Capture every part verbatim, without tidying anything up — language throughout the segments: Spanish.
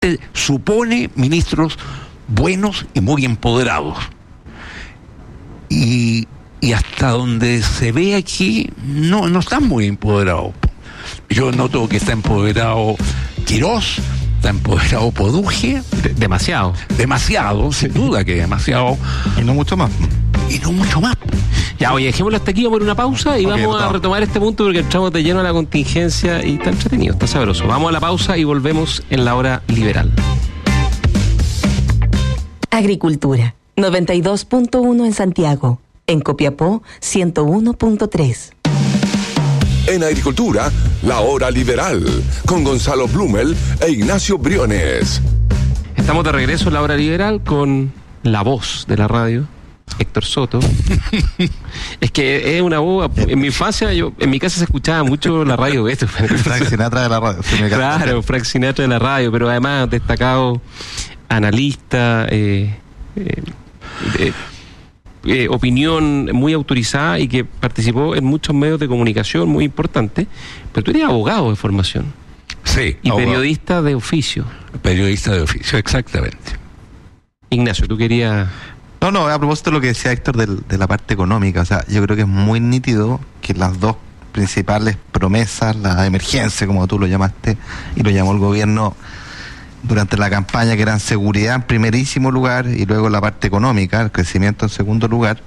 supone ministros buenos y muy empoderados. Y, y hasta donde se ve aquí, no, no están muy empoderados. Yo noto que está empoderado Quirós, está empoderado Poduje. De- demasiado. Demasiado, sin duda que demasiado. Y no mucho más. Y no mucho más. Ya, oye, dejémoslo hasta aquí, vamos a poner una pausa y Ok, vamos votado. a retomar este punto porque entramos de lleno a la contingencia y está entretenido, está sabroso. Vamos a la pausa y volvemos en la hora liberal. Agricultura, noventa y dos punto uno en Santiago. En Copiapó, ciento uno punto tres. En Agricultura, la hora liberal, con Gonzalo Blumel e Ignacio Briones. Estamos de regreso en la hora liberal con la voz de la radio, Héctor Soto. Es que es una voz, en mi infancia, yo en mi casa se escuchaba mucho la radio esto. Frank Sinatra de la radio. Se me cae. Claro, Frank Sinatra de la radio, pero además destacado analista, eh, eh, eh, eh, opinión muy autorizada y que participó en muchos medios de comunicación muy importantes. Pero tú eres abogado de formación Sí. y abogado. periodista de oficio. Periodista de oficio, exactamente. Ignacio, tú querías... No, no, a propósito de lo que decía Héctor del- de la parte económica, o sea, yo creo que es muy nítido que las dos principales promesas, la emergencia, como tú lo llamaste, y lo llamó el gobierno durante la campaña, que eran seguridad en primerísimo lugar y luego la parte económica, el crecimiento en segundo lugar.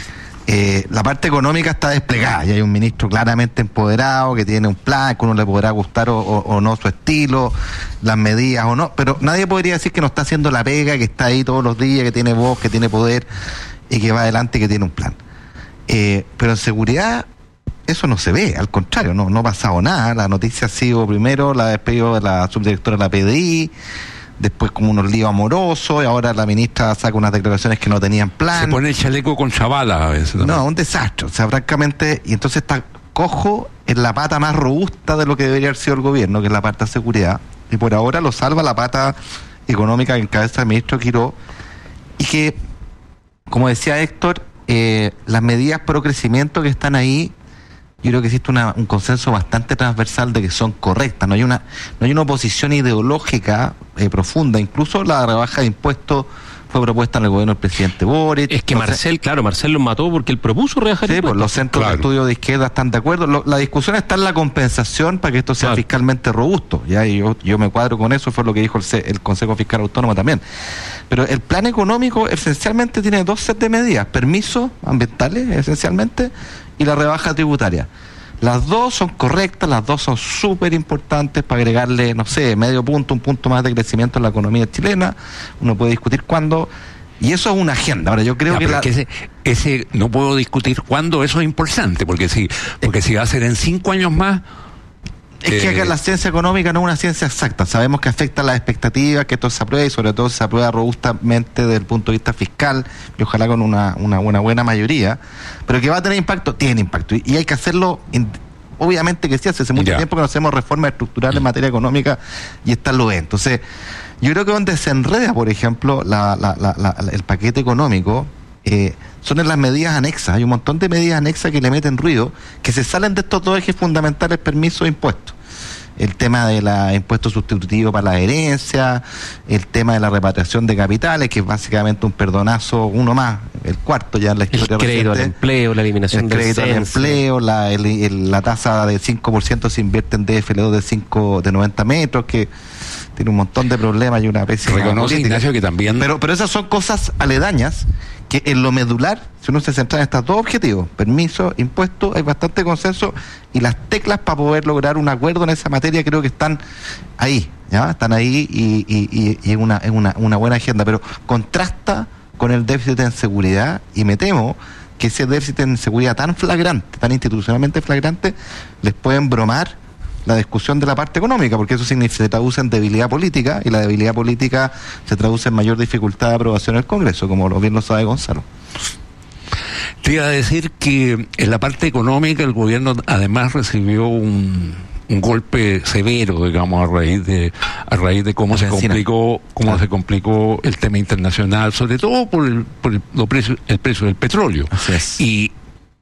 Eh, la parte económica está desplegada y hay un ministro claramente empoderado que tiene un plan, que uno le podrá gustar o, o- o no su estilo, las medidas o no, pero nadie podría decir que no está haciendo la pega, que está ahí todos los días, que tiene voz, que tiene poder y que va adelante y que tiene un plan. Eh, pero en seguridad eso no se ve, al contrario, no, no ha pasado nada. La noticia ha sido primero la despedido de la subdirectora de la P D I, después como unos líos amorosos, y ahora la ministra saca unas declaraciones que no tenían plan. Se pone el chaleco con chavala a veces. ¿no? No, un desastre, o sea, francamente, y entonces está cojo en la pata más robusta de lo que debería haber sido el gobierno, que es la parte de seguridad, y por ahora lo salva la pata económica que encabeza el ministro Quirós, y que, como decía Héctor, eh, las medidas pro crecimiento que están ahí, yo creo que existe una, un consenso bastante transversal de que son correctas, no hay una, no hay una oposición ideológica eh, profunda, incluso la rebaja de impuestos fue propuesta en el gobierno del presidente Boric. Es que Entonces, Marcel, claro, Marcel los mató porque él propuso rebajar sí, pues impuestos. los centros Claro. de estudio de izquierda están de acuerdo. Lo- la discusión está en la compensación para que esto sea Claro. fiscalmente robusto. Ya, y yo, yo me cuadro con eso, fue lo que dijo el, C- el Consejo Fiscal Autónomo también. Pero el plan económico esencialmente tiene dos sets de medidas: permisos ambientales, esencialmente, y la rebaja tributaria. Las dos son correctas, las dos son súper importantes para agregarle, no sé, medio punto, un punto más de crecimiento en la economía chilena. Uno puede discutir cuándo. Y eso es una agenda. Ahora, yo creo Ya, que, pero la, es que ese, ese no puedo discutir cuándo, eso es importante, porque si, porque si va a ser en cinco años más. es que eh, acá la ciencia económica no es una ciencia exacta. Sabemos que afecta a las expectativas, que esto se apruebe, y sobre todo se aprueba robustamente desde el punto de vista fiscal, y ojalá con una, una buena, buena mayoría. Pero que va a tener impacto, tiene impacto. Y, y hay que hacerlo, in- obviamente que sí, hace mucho Ya. tiempo que no hacemos reformas estructurales en materia económica, y esta lo es. Entonces, yo creo que donde se enreda, por ejemplo, la, la, la, la- el paquete económico, eh, son en las medidas anexas. Hay un montón de medidas anexas que le meten ruido, que se salen de estos dos ejes fundamentales: permiso e impuestos. El tema de la impuesto sustitutivo para la herencia, el tema de la repatriación de capitales, que es básicamente un perdonazo, uno más, el cuarto ya en la El historia crédito al reciente. empleo, la eliminación El del crédito al censo. empleo, la, el- el- la tasa de cinco por ciento se invierte en D F L dos de cinco de noventa metros, que tiene un montón de problemas y una pésima Reconoce, política. Ignacio, que también. Pero, pero esas son cosas aledañas que en lo medular, si uno se centra en estos dos objetivos, permiso, impuestos, hay bastante consenso, y las teclas para poder lograr un acuerdo en esa materia creo que están ahí, ¿ya? Están ahí y, y, y, y es una, es una, una buena agenda, pero contrasta con el déficit en seguridad, y me temo que ese déficit en seguridad tan flagrante, tan institucionalmente flagrante, les pueden bromar la discusión de la parte económica, porque eso significa, se traduce en debilidad política, y la debilidad política se traduce en mayor dificultad de aprobación en el Congreso, como lo bien lo sabe Gonzalo. Te iba a decir que en la parte económica el gobierno además recibió un, un golpe severo, digamos, a raíz de a raíz de cómo La se bencina. complicó cómo Ah. se complicó el tema internacional, sobre todo por el, por el, lo precio, el precio del petróleo. Así es. Y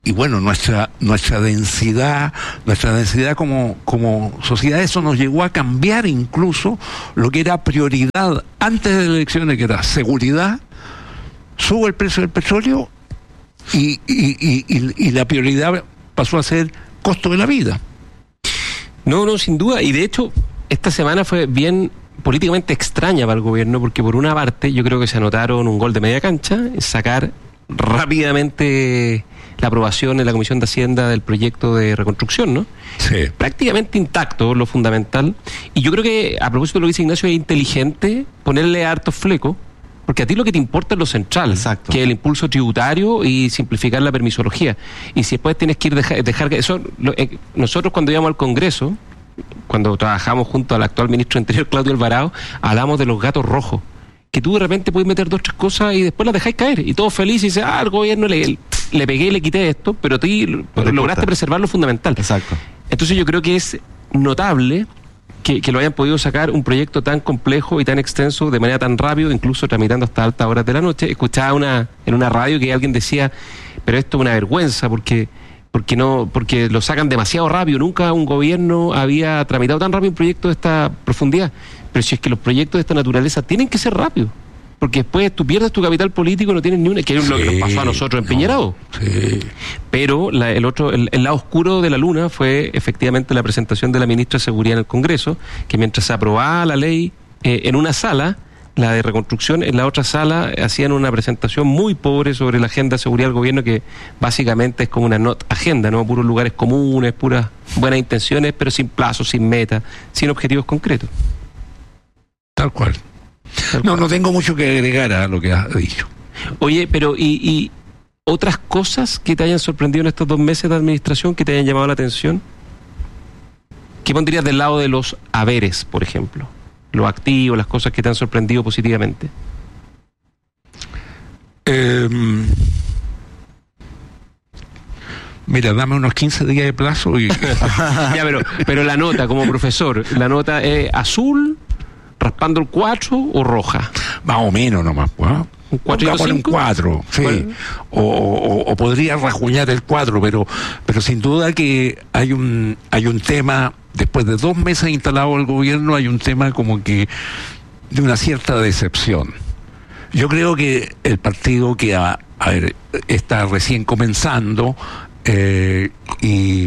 y bueno, nuestra nuestra densidad, nuestra densidad como, como sociedad, eso nos llegó a cambiar incluso lo que era prioridad antes de las elecciones, que era seguridad, sube el precio del petróleo y, y, y, y, y la prioridad pasó a ser costo de la vida. No, no, sin duda, y de hecho, esta semana fue bien políticamente extraña para el gobierno, porque por una parte yo creo que se anotaron un gol de media cancha, sacar rápidamente la aprobación en la Comisión de Hacienda del proyecto de reconstrucción, ¿no? Sí. Prácticamente intacto, lo fundamental. Y yo creo que, a propósito de lo que dice Ignacio, es inteligente ponerle hartos flecos, porque a ti lo que te importa es lo central, exacto, que es el impulso tributario y simplificar la permisología. Y si después tienes que ir dejar, dejar que eso, lo, eh, nosotros cuando íbamos al Congreso, cuando trabajamos junto al actual ministro de Interior, Claudio Alvarado, hablamos de los gatos rojos, que tú de repente puedes meter dos o tres cosas y después las dejáis caer, y todo feliz y dices, ah, al gobierno le, le pegué y le quité esto, pero tú lograste importa. preservar lo fundamental. Exacto. Entonces yo creo que es notable que, que lo hayan podido sacar un proyecto tan complejo y tan extenso de manera tan rápida, incluso tramitando hasta altas horas de la noche. Escuchaba una en una radio que alguien decía, pero esto es una vergüenza porque porque no porque lo sacan demasiado rápido, nunca un gobierno había tramitado tan rápido un proyecto de esta profundidad. Pero si es que los proyectos de esta naturaleza tienen que ser rápidos, porque después tú pierdes tu capital político, no tienes ni una, que es sí, lo que nos pasó a nosotros en no, Piñerado. Sí. Pero la, el otro, el, el lado oscuro de la luna fue efectivamente la presentación de la ministra de Seguridad en el Congreso, que mientras se aprobaba la ley eh, en una sala, la de reconstrucción, en la otra sala hacían una presentación muy pobre sobre la agenda de seguridad del gobierno, que básicamente es como una not agenda, ¿no? Puros lugares comunes, puras buenas intenciones, pero sin plazos, sin meta, sin objetivos concretos. Tal cual. Tal no, cual. No tengo mucho que agregar a lo que has dicho. Oye, pero ¿y, y otras cosas que te hayan sorprendido en estos dos meses de administración, que te hayan llamado la atención? ¿Qué pondrías del lado de los haberes, por ejemplo? Los activos, las cosas que te han sorprendido positivamente. Eh, mira, dame unos quince días de plazo y... ya, pero, pero la nota, como profesor, ¿la nota es azul, raspando el cuatro o roja? Más o menos nomás, pues. ¿Un cuatro y un cuatro, sí. Bueno. O, o, o podría rajuñar el cuatro, pero, pero sin duda que hay un, hay un tema... Después de dos meses instalado el gobierno, hay un tema como que de una cierta decepción. Yo creo que el partido que a, a ver, está recién comenzando eh, y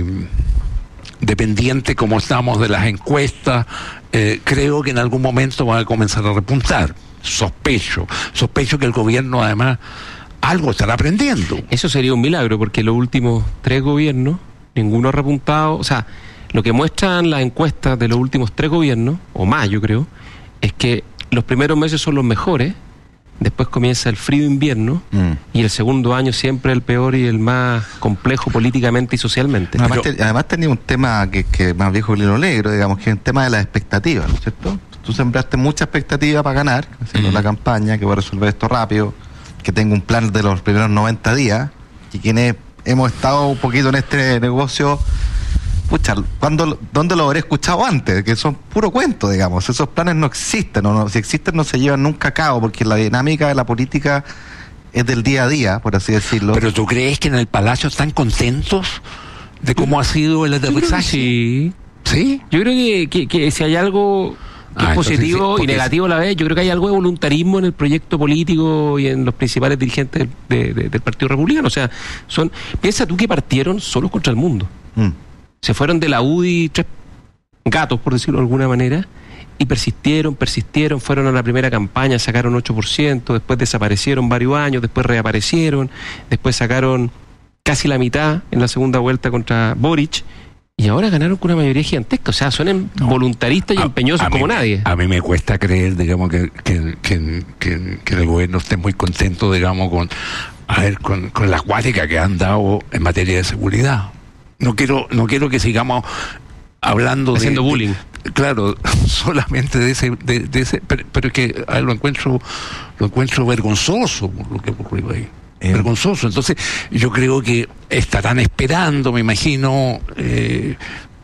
dependiente como estamos de las encuestas, eh, creo que en algún momento va a comenzar a repuntar. Sospecho, sospecho que el gobierno además algo estará aprendiendo. Eso sería un milagro, porque los últimos tres gobiernos, ninguno ha repuntado, o sea... Lo que muestran las encuestas de los últimos tres gobiernos, o más yo creo, es que los primeros meses son los mejores, después comienza el frío invierno, mm. y el segundo año siempre el peor y el más complejo políticamente y socialmente. Además, Pero, te, además tenía un tema que, que más viejo que el hilo negro, digamos, que es un tema de las expectativas, ¿no es cierto? Tú sembraste mucha expectativa para ganar, haciendo mm. la campaña, que voy a resolver esto rápido, que tengo un plan de los primeros noventa días, y quienes hemos estado un poquito en este negocio... Pucha, ¿cuándo, ¿dónde lo habré escuchado antes? Que son puro cuento, digamos. Esos planes no existen, o no, si existen no se llevan nunca a cabo, porque la dinámica de la política es del día a día, por así decirlo. ¿Pero tú crees que en el Palacio están contentos de cómo ha sido el aterrizaje? Sí. ¿Sí? Yo creo que, que, que si hay algo que ah, es positivo sí, y negativo a la vez, yo creo que hay algo de voluntarismo en el proyecto político y en los principales dirigentes de, de, del Partido Republicano. O sea, son piensa tú que partieron solos contra el mundo. Mm. Se fueron de la U D I tres gatos, por decirlo de alguna manera, y persistieron, persistieron, fueron a la primera campaña, sacaron ocho por ciento, después desaparecieron varios años, después reaparecieron, después sacaron casi la mitad en la segunda vuelta contra Boric, y ahora ganaron con una mayoría gigantesca. O sea, son no, voluntaristas y a, empeñosos a como mí, nadie. A mí me cuesta creer, digamos, que, que, que, que, que el gobierno esté muy contento, digamos, con, a ver, con, con la acuática que han dado en materia de seguridad. No quiero, no quiero que sigamos hablando haciendo de, bullying. De, claro, solamente de ese, de, de ese, pero, pero es que a ver, lo encuentro, lo encuentro vergonzoso lo que ocurrió ahí. Eh. Vergonzoso. Entonces, yo creo que estarán esperando, me imagino, eh,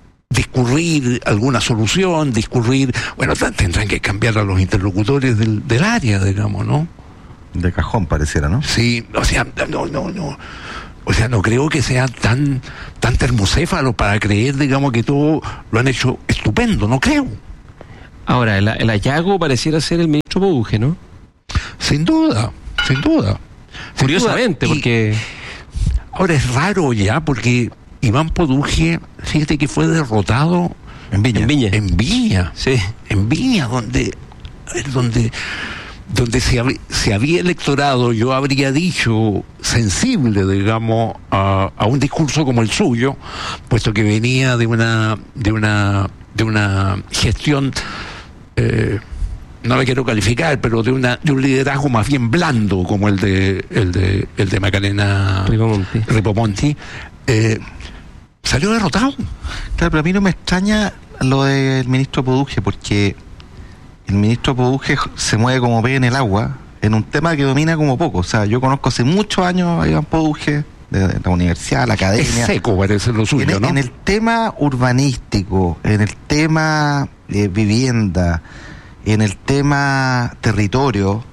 discurrir alguna solución, discurrir, bueno, tendrán que cambiar a los interlocutores del, del área, digamos, ¿no? De cajón pareciera, ¿no? Sí, o sea, no, no, no. O sea, no creo que sean tan, tan termocéfalos para creer, digamos, que todo lo han hecho estupendo, no creo. Ahora, el, el hallazgo pareciera ser el ministro Poduje, ¿no? Sin duda, sin duda. Sin Curiosamente, duda. Y porque... ahora es raro ya, porque Iván Poduje, fíjate que fue derrotado En Viña. En Viña. en Viña. Sí. En Viña, donde, donde, donde se, hab- se había electorado, yo habría dicho, sensible, digamos, a, a un discurso como el suyo, puesto que venía de una, de una, de una gestión, eh, no la quiero calificar, pero de una, de un liderazgo más bien blando, como el de, el de, el de Macarena Ripamonti. Ripamonti, eh, salió derrotado. Claro, pero a mí no me extraña lo del ministro Poduje, porque el ministro Poduje se mueve como pez en el agua en un tema que domina como poco. O sea, yo conozco hace muchos años a Iván Poduje, de la universidad, la Es academia. seco, parece lo suyo, en, el, ¿no? en el tema urbanístico, en el tema eh, vivienda, en el tema territorio,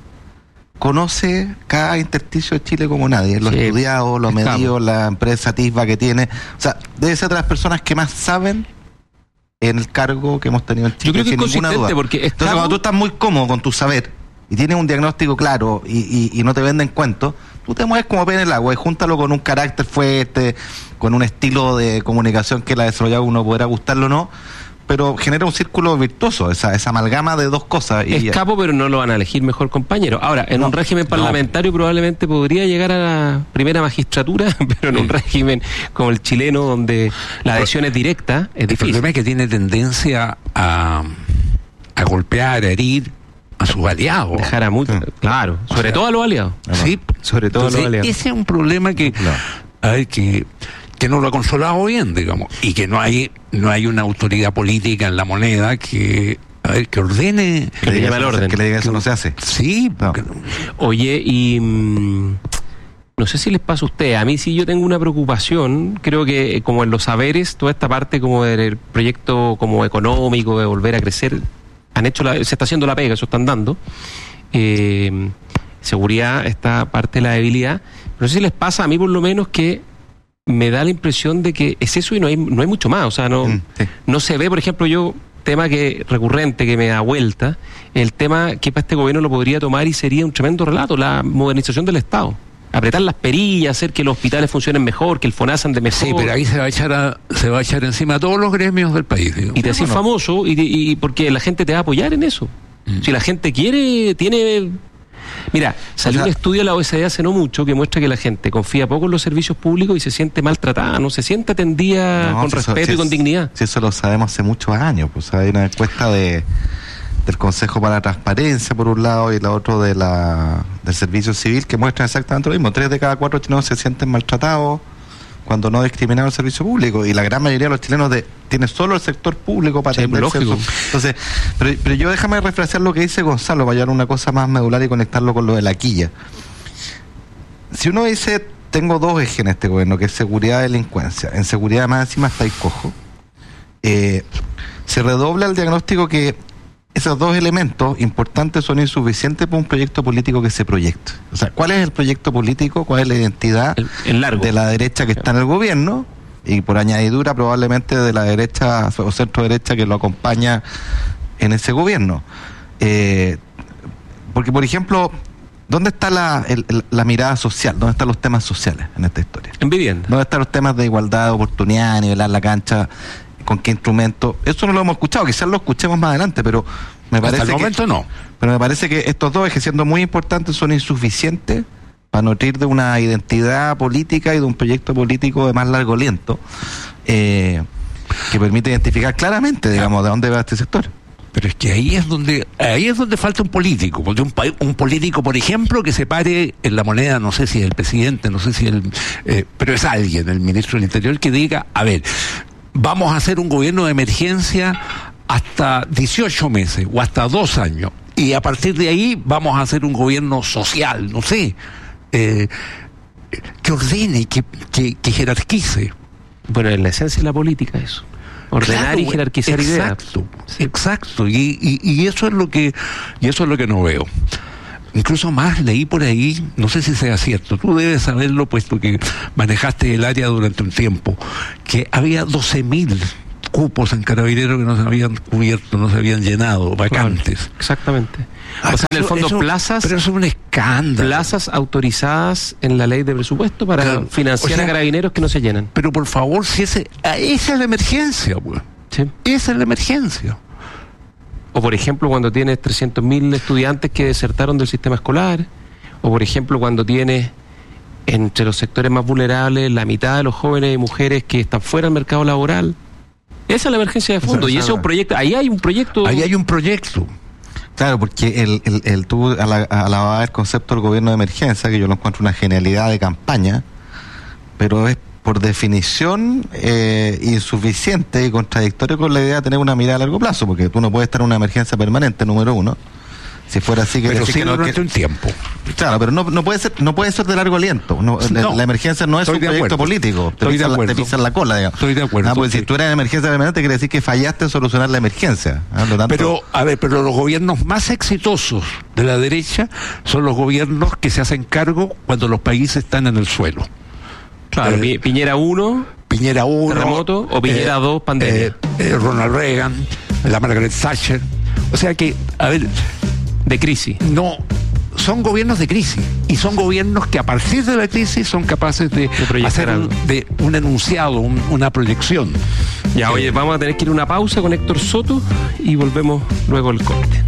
conoce cada intersticio de Chile como nadie. Lo Sí, estudiado, lo estamos. medido, la empresa Tisba que tiene. O sea, debe ser de las personas que más saben en el cargo que hemos tenido en Chile. Yo creo que es sin ninguna consistente duda. porque Entonces, estamos- cuando tú estás muy cómodo con tu saber y tienes un diagnóstico claro y, y, y no te venden cuentos, tú te mueves como pez en el agua y júntalo con un carácter fuerte, con un estilo de comunicación que la desarrollado uno podrá gustarlo o no, pero genera un círculo virtuoso, esa, esa amalgama de dos cosas. Y Es capo, pero no lo van a elegir mejor compañero. Ahora, en No, un régimen no. parlamentario probablemente podría llegar a la primera magistratura, pero en un régimen como el chileno, donde la adhesión es directa, es El difícil. problema es que tiene tendencia a, a golpear, a herir a sus aliados. Dejar a muchos, Sí. claro, sobre sea, todo a los aliados. Sí, Sobre todo a los entonces, aliados. ese es un problema que, a ver, que, que no lo ha consolado bien, digamos, y que no hay, no hay una autoridad política en la moneda que, a ver, que ordene. Que le llame al orden. Que le diga eso no se hace. Sí, No. porque- Oye, y mm, no sé si les pasa a ustedes, a mí sí yo tengo una preocupación, creo que eh, como en los saberes, toda esta parte como del proyecto como económico, de volver a crecer, han hecho la, se está haciendo la pega, eso están dando. Eh, seguridad, esta parte de la debilidad. No sé si les pasa, a mí por lo menos, que me da la impresión de que es eso y no hay, no hay mucho más, o sea, no... Mm, sí. No se ve, por ejemplo, yo, tema que recurrente que me da vuelta, el tema que para este gobierno lo podría tomar y sería un tremendo relato, la modernización del Estado. Apretar las perillas, hacer que los hospitales funcionen mejor, que el FONASA ande mejor. sí, pero ahí se va a echar a, se va a echar encima a todos los gremios del país, digamos. Y te haces Bueno. famoso y, y porque la gente te va a apoyar en eso. Mm. Si la gente quiere, tiene... Mira, salió O sea- un estudio de la O E C D hace no mucho que muestra que la gente confía poco en los servicios públicos y se siente maltratada, no se siente atendida No, con si eso- respeto si y con es- dignidad. Si eso lo sabemos hace muchos años, pues hay una encuesta de del Consejo para la Transparencia por un lado y la otra de la del Servicio Civil que muestran exactamente lo mismo. Tres de cada cuatro chilenos se sienten maltratados cuando no discriminaron el servicio público y la gran mayoría de los chilenos de, tiene solo el sector público para Sí, atenderse. lógico. Su- Entonces, pero, pero yo déjame refrescar lo que dice Gonzalo para llevar una cosa más medular y conectarlo con lo de la quilla. Si uno dice, tengo dos ejes en este gobierno, que es seguridad y delincuencia. En seguridad más encima está ahí cojo. Eh, se redobla el diagnóstico que esos dos elementos importantes son insuficientes para un proyecto político que se proyecte. O sea, ¿cuál es el proyecto político? ¿Cuál es la identidad El, el largo. de la derecha que está en el gobierno? Y por añadidura probablemente de la derecha o centro derecha que lo acompaña en ese gobierno. Eh, porque, por ejemplo, ¿dónde está la, el- el- la mirada social? ¿Dónde están los temas sociales en esta historia? En vivienda. ¿Dónde están los temas de igualdad, de oportunidad, nivelar la cancha? ¿Con qué instrumento? Eso no lo hemos escuchado, quizás lo escuchemos más adelante, pero me parece Hasta el que, momento no. pero me parece que estos dos ejes, siendo muy importantes, son insuficientes para nutrir de una identidad política y de un proyecto político de más largo aliento, eh, que permite identificar claramente, digamos, de dónde va este sector. Pero es que ahí es donde ahí es donde falta un político, porque un, pa- un político, por ejemplo, que se pare en la moneda, no sé si es el presidente, no sé si el, eh, pero es alguien, el ministro del Interior, que diga, a ver, vamos a hacer un gobierno de emergencia hasta dieciocho meses o hasta dos años, y a partir de ahí vamos a hacer un gobierno social, no sé, eh, que ordene y que, que, que jerarquice. Bueno, en la esencia de la política eso. Ordenar Claro, y jerarquizar ideas. exacto, exacto, y, y, y eso es lo que y eso es lo que no veo. incluso más, leí por ahí, no sé si sea cierto, tú debes saberlo puesto que manejaste el área durante un tiempo, que había doce mil cupos en Carabineros que no se habían cubierto, no se habían llenado, vacantes. Claro, exactamente. Ah, o sea, en el fondo, eso, plazas... Pero eso es un escándalo. Plazas autorizadas en la ley de presupuesto para claro, financiar o sea, a Carabineros que no se llenan. Pero por favor, si ese, esa es la emergencia, pues. Sí. Esa es la emergencia. O por ejemplo, cuando tienes trescientos mil estudiantes que desertaron del sistema escolar. O por ejemplo, cuando tienes entre los sectores más vulnerables la mitad de los jóvenes y mujeres que están fuera del mercado laboral. Esa es la emergencia de fondo. Y ese es un proyecto. Ahí hay un proyecto. Ahí hay un proyecto. Claro, porque el, el, el tú alababas el concepto del gobierno de emergencia, que yo lo encuentro una genialidad de campaña, pero es por definición eh, insuficiente y contradictorio con la idea de tener una mirada a largo plazo, porque tú no puedes estar en una emergencia permanente, número uno. Si fuera así, que pero sí que no, durante que, un tiempo. Claro, pero no, no puede ser, no puede ser de largo aliento. No, no, la, la emergencia no es un proyecto acuerdo. político. Te pisan, la, te pisan la cola, digamos. Estoy de acuerdo. Ah, porque sí. si tú eres en emergencia permanente, quiere decir que fallaste en solucionar la emergencia. ¿Ah? Lo tanto, pero, a ver, pero los gobiernos más exitosos de la derecha son los gobiernos que se hacen cargo cuando los países están en el suelo. Claro, eh, Piñera uno, Piñera uno, terremoto, o Piñera dos, eh, pandemia. Eh, eh, Ronald Reagan, la Margaret Thatcher. O sea que, a ver, de crisis. No, son gobiernos de crisis y son gobiernos que a partir de la crisis son capaces de, de hacer un, de un enunciado, un, una proyección. Ya, eh, oye, vamos a tener que ir a una pausa con Héctor Soto y volvemos luego al corte.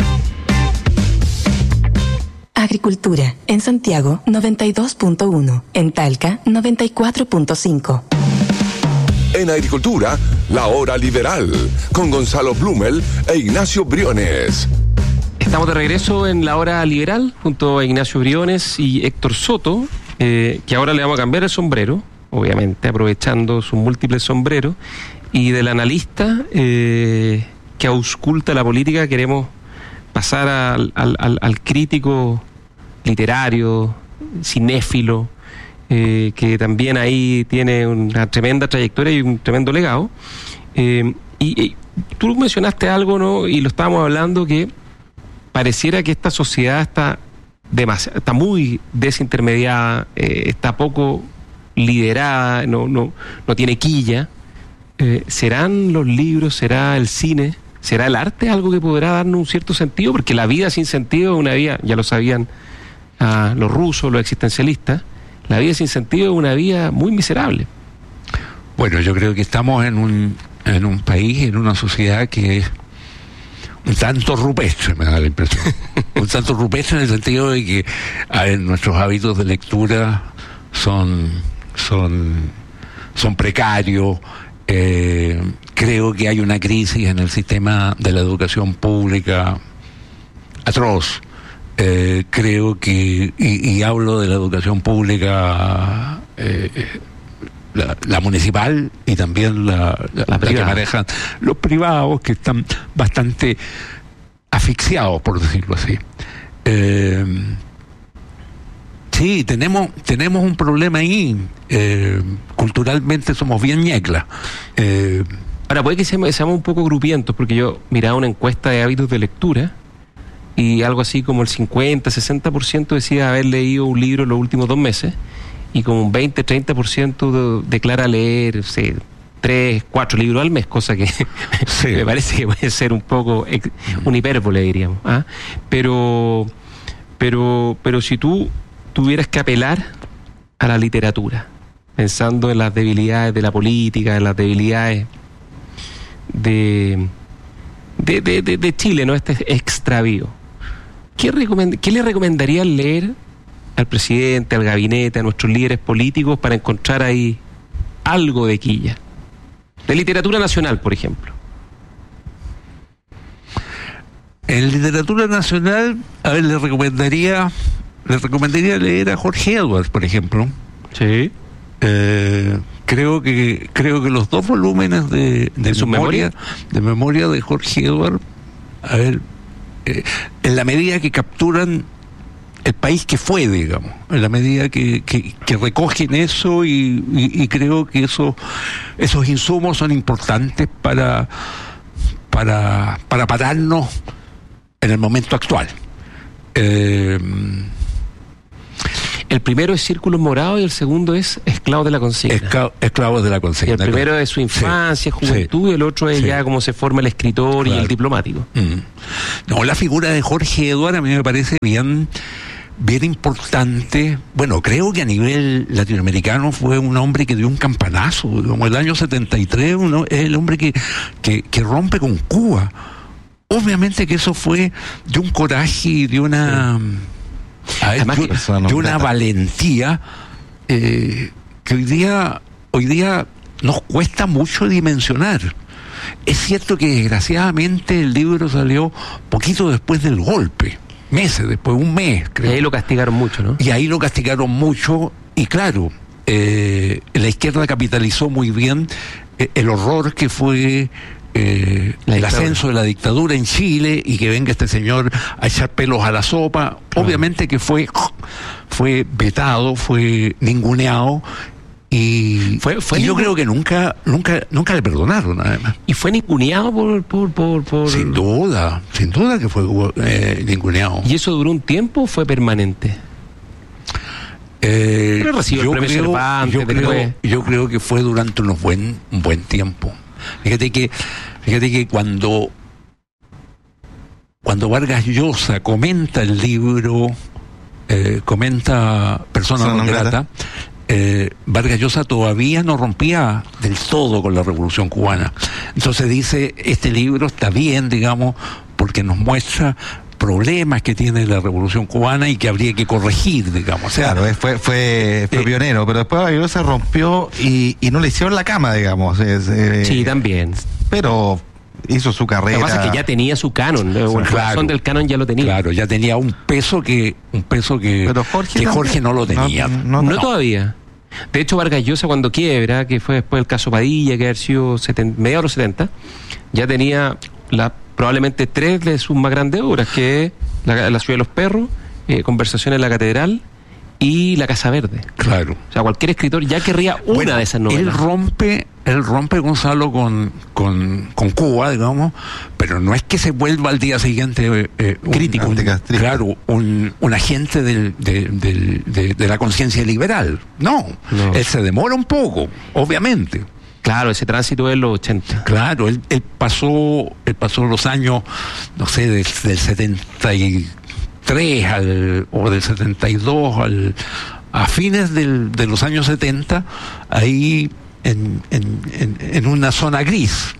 Agricultura, en Santiago noventa y dos punto uno, en Talca noventa y cuatro punto cinco. En Agricultura, la hora liberal, con Gonzalo Blumel e Ignacio Briones. Estamos de regreso en la hora liberal junto a Ignacio Briones y Héctor Soto, eh, que ahora le vamos a cambiar el sombrero, obviamente aprovechando sus múltiples sombreros, y del analista eh, que ausculta la política queremos pasar al, al, al, al crítico literario, cinéfilo, eh, que también ahí tiene una tremenda trayectoria y un tremendo legado. Eh, y, y tú mencionaste algo, ¿no? Y lo estábamos hablando, que pareciera que esta sociedad está demasiado, está muy desintermediada, eh, está poco liderada, no, no, no tiene quilla. Eh, ¿Serán los libros, será el cine, será el arte algo que podrá darnos un cierto sentido? Porque la vida sin sentido es una vida, ya lo sabían uh, los rusos, los existencialistas, la vida sin sentido es una vida muy miserable. Bueno, yo creo que estamos en un, en un país, en una sociedad que es un tanto rupestre, me da la impresión. Un tanto rupestre en el sentido de que a ver, nuestros hábitos de lectura son, son, son precarios. Eh, creo que hay una crisis en el sistema de la educación pública atroz. Eh, creo que, y, y hablo de la educación pública, eh, la, la municipal y también la, la, la, la que manejan los privados, que están bastante asfixiados, por decirlo así. Eh, sí, tenemos tenemos un problema ahí. Eh, culturalmente somos bien ñeclas. Eh, Ahora, puede que seamos, seamos un poco grupientos, porque yo miraba una encuesta de hábitos de lectura y algo así como el cincuenta, sesenta por ciento decía haber leído un libro en los últimos dos meses, y como un veinte, treinta por ciento de, declara leer, o sea, tres, cuatro libros al mes, cosa que sí. me parece que puede ser un poco ex, un hipérbole, diríamos. ¿ah? Pero, pero, pero si tú tuvieras que apelar a la literatura, pensando en las debilidades de la política, en las debilidades de, de, de, de, de Chile, ¿no? Este extravío, ¿qué, recomend, ¿qué le recomendarías leer al presidente, al gabinete, a nuestros líderes políticos para encontrar ahí algo de quilla? De literatura nacional, por ejemplo. En literatura nacional, a ver, le recomendaría, le recomendaría leer a Jorge Edwards, por ejemplo. Sí. Eh, creo que creo que los dos volúmenes de, de su memoria, memoria de memoria de Jorge Edwards, a ver, eh, en la medida que capturan el país que fue, digamos, en la medida que, que, que recogen eso y, y, y creo que eso, esos insumos son importantes para, para, para pararnos en el momento actual. Eh, El primero es Círculos Morados y el segundo es Esclavos de la Consigna. Escla- Esclavos de la Y Consigna. el primero es su infancia, Sí, juventud, sí, y el otro es sí. ya cómo se forma el escritor y Claro. el diplomático. Mm. No, la figura de Jorge Eduard a mí me parece bien, bien importante. Bueno, creo que a nivel latinoamericano fue un hombre que dio un campanazo. Como el año setenta y tres, uno, es el hombre que, que, que rompe con Cuba. Obviamente que eso fue de un coraje y de una... A ver, Además de, que- de una valentía eh, que hoy día, hoy día nos cuesta mucho dimensionar. Es cierto que desgraciadamente el libro salió poquito después del golpe, meses después, un mes, Y creo. ahí lo castigaron mucho, ¿no? Y ahí lo castigaron mucho, y claro, eh, la izquierda capitalizó muy bien eh, el horror que fue eh, La el dictadura. ascenso de la dictadura en Chile, y que venga este señor a echar pelos a la sopa. Obviamente que fue, fue vetado, fue ninguneado, y, Fue- fue y yo ningun- creo que nunca, nunca, nunca le perdonaron, además. Y fue ninguneado por... por, por, por... Sin duda, sin duda que fue eh, ninguneado. ¿Y eso duró un tiempo o fue permanente? Eh, Pero recibió el yo, premio creo, Cervantes yo, creo, después. yo creo que fue durante unos buen, un buen tiempo. Fíjate que, fíjate que cuando, cuando Vargas Llosa comenta el libro, eh, comenta Persona Persona non non grata, grata. eh, Vargas Llosa todavía no rompía del todo con la Revolución Cubana. Entonces dice, este libro está bien, digamos, porque nos muestra problemas que tiene la Revolución Cubana y que habría que corregir, digamos. O sea, Claro, eh, fue, fue, fue eh, pionero, pero después Vargas Llosa se rompió y, y no le hicieron la cama, digamos. es, eh, Sí, también. Pero hizo su Lo carrera. que pasa es que ya tenía su canon. ¿no? El Claro. corazón del canon ya lo tenía. claro, ya tenía un peso que un peso que, Pero Jorge, que también. Jorge no lo tenía. No, No, no. todavía. De hecho, Vargas Llosa, cuando quiebra, que fue después del caso Padilla, que haber sido seten- mediados de los setenta, ya tenía la, probablemente tres de sus más grandes obras, que es La, la Ciudad de los Perros, eh, Conversaciones en la Catedral y La Casa Verde. Claro. O sea, cualquier escritor ya querría una Bueno, de esas él novelas. rompe, él rompe, Gonzalo, con, con, con Cuba, digamos, pero no es que se vuelva al día siguiente eh, un- Crítico. un- Anticastrista. claro, un, un agente del, de, del- de- de la conciencia liberal. No, No. él se demora un poco, obviamente. Claro, ese tránsito es los ochenta. Claro, él, él pasó, él pasó los años, no sé, del, del setenta y tres al, o del setenta y dos al, a fines del, de los años setenta, ahí en, en, en, en una zona gris.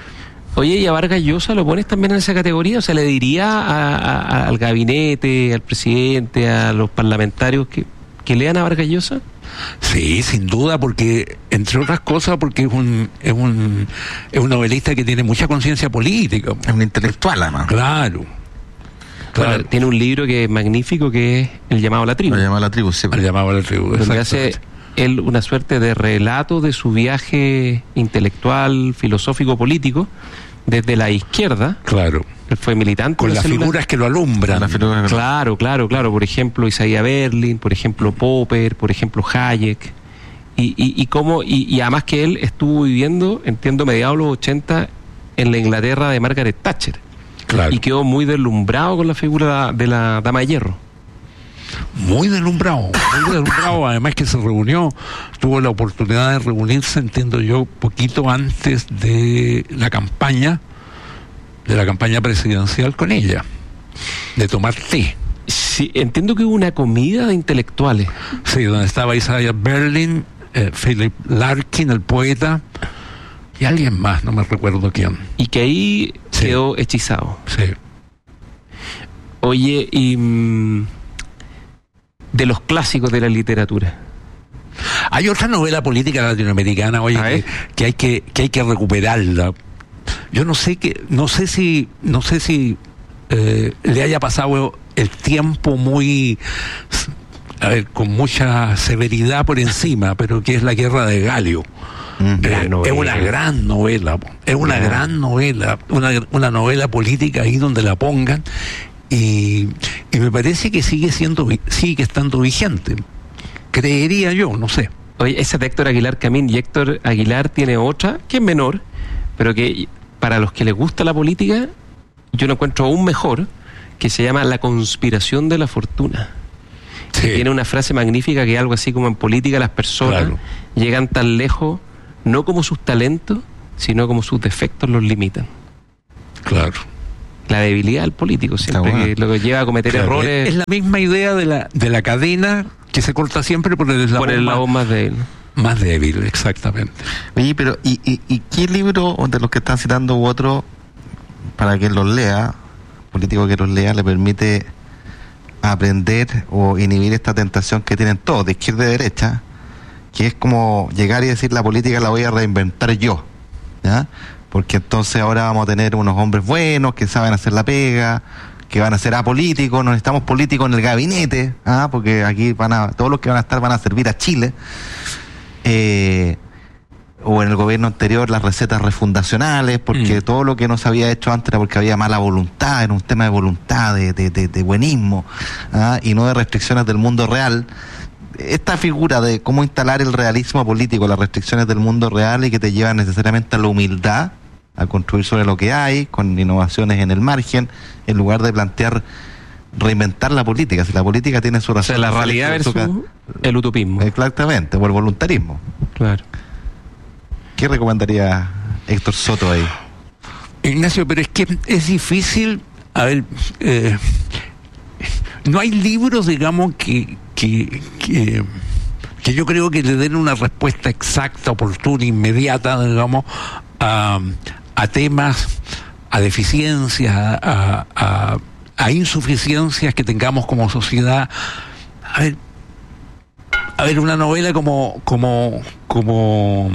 Oye, ¿y a Vargas Llosa lo pones también en esa categoría? O sea, ¿le diría a- a- al gabinete, al presidente, a los parlamentarios que, que lean a Vargas Llosa? Sí, sin duda, porque, entre otras cosas, porque es un, es un, es un novelista que tiene mucha conciencia política. Es un intelectual, además. Claro. Claro. Bueno, tiene un libro que es magnífico, que es El llamado a la tribu, Lo llama la tribu, sí. Le llamaba la tribu. donde hace exactamente. él una suerte de relato de su viaje intelectual, filosófico, político, desde la izquierda. Claro. Él fue militante. Con de las células- figuras que lo alumbran. La figura- Claro, claro, claro. Por ejemplo, Isaiah Berlin, por ejemplo, Popper, por ejemplo, Hayek. Y, y, y, cómo, y, y además que él estuvo viviendo, entiendo, mediados de los ochenta en la Inglaterra de Margaret Thatcher. Claro. Y quedó muy deslumbrado con la figura de la Dama de Hierro. Muy deslumbrado, muy deslumbrado. Además que se reunió, tuvo la oportunidad de reunirse, entiendo yo, poquito antes de la campaña, de la campaña presidencial con ella, de tomar té. Sí, entiendo que hubo una comida de intelectuales. Sí, donde estaba Isaiah Berlin, eh, Philip Larkin, el poeta, y alguien más, no me recuerdo quién. Y que ahí Sí. quedó hechizado. Sí. Oye, y mm, de los clásicos de la literatura. Hay otra novela política latinoamericana, oye, A ver. que, que hay que, que hay que recuperarla. Yo no sé que, no sé si, no sé si eh, le haya pasado el tiempo muy, a ver, con mucha severidad por encima, pero que es La Guerra de Galio. Mm. Gran Eh, novela. es una gran novela, po. es una Gran. gran novela, una, una novela política ahí donde la pongan, y, y me parece que sigue siendo, vi- sigue estando vigente. Creería yo, no sé. Oye, esa de Héctor Aguilar Camín, y Héctor Aguilar tiene otra que es menor, pero que para los que les gusta la política, yo lo encuentro aún mejor, que se llama La conspiración de la fortuna. Sí. Sí. Tiene una frase magnífica que es algo así como: en política las personas Claro. llegan tan lejos no como sus talentos, sino como sus defectos los limitan. Claro. La debilidad del político siempre, bueno. que lo que lleva a cometer Claro, errores Es la misma idea de la, de la cadena que se corta siempre por el eslabón, por el más, lado más débil. más débil, exactamente. Oye, pero ¿y, y, y qué libro de los que están citando u otro, para que los lea, político que los lea, le permite aprender o inhibir esta tentación que tienen todos, de izquierda y derecha, que es como llegar y decir: la política la voy a reinventar yo, ¿ya? Porque entonces ahora vamos a tener unos hombres buenos que saben hacer la pega, que van a ser apolíticos, no necesitamos políticos en el gabinete, ¿ah? Porque aquí van a, todos los que van a estar van a servir a Chile. Eh, o en el gobierno anterior las recetas refundacionales, porque Mm. todo lo que no se había hecho antes era porque había mala voluntad, era un tema de voluntad, de, de, de, de buenismo, ¿ah? Y no de restricciones del mundo real. Esta figura de cómo instalar el realismo político, las restricciones del mundo real, y que te llevan necesariamente a la humildad, a construir sobre lo que hay, con innovaciones en el margen, en lugar de plantear reinventar la política. Si la política tiene su O razón. sea, la de ser, realidad su- versus el utopismo. Exactamente, o el voluntarismo. Claro. ¿Qué recomendaría Héctor Soto ahí? Ignacio, pero es que es difícil, a ver, eh, no hay libros, digamos, que, que, que, que yo creo que le den una respuesta exacta, oportuna, inmediata, digamos, a, a temas, a deficiencias, a, a, a insuficiencias que tengamos como sociedad. A ver, a ver, una novela como, como, como,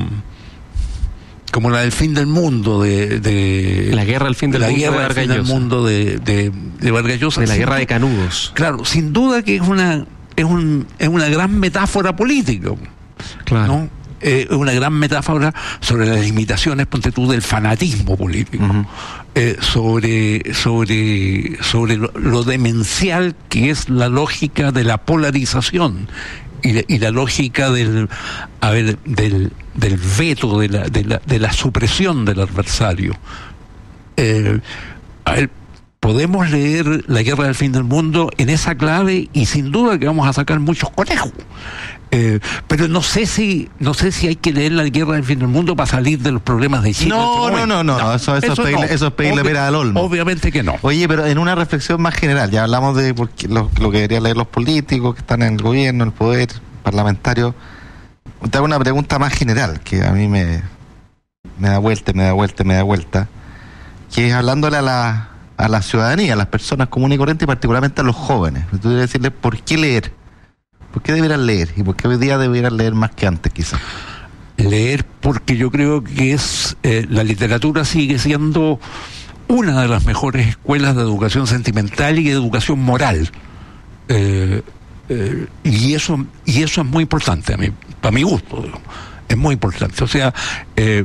como la del fin del mundo de, de La guerra al fin del la mundo guerra de del fin Vargas del Llosa. mundo de, de, de Vargas Llosa. De la Sin guerra du- de Canudos. Claro, sin duda que es una es un es una gran metáfora política, Claro. ¿no? Eh, Es una gran metáfora sobre las limitaciones, ponte tú, del fanatismo político, Ujú. eh, sobre sobre sobre lo, lo demencial que es la lógica de la polarización y la, y la lógica del a ver del del veto, de la de la, de la supresión del adversario. Eh, a ver, podemos leer La guerra del fin del mundo en esa clave y sin duda que vamos a sacar muchos conejos. Eh, pero no sé si no sé si hay que leer La guerra del fin del mundo para salir de los problemas de Chile. No, en este no, no, momento. no, eso- eso es pedirle- eso es pedirle Obvi- pera al olmo. Obviamente que no. Oye, pero en una reflexión más general, ya hablamos de por qué lo, lo que deberían leer los políticos que están en el gobierno, el poder parlamentario. Te hago una pregunta más general, que a mí me, me da vuelta, me da vuelta, me da vuelta, que es hablándole a la, a la ciudadanía, a las personas comunes y corrientes, y particularmente a los jóvenes. Tú debes decirles por qué leer, por qué deberán leer, y por qué hoy día deberán leer más que antes, quizás. Leer, porque yo creo que es eh, la literatura sigue siendo una de las mejores escuelas de educación sentimental y de educación moral. Eh, eh, y eso y eso es muy importante a mí, para mi gusto, digamos. Es muy importante. O sea, eh,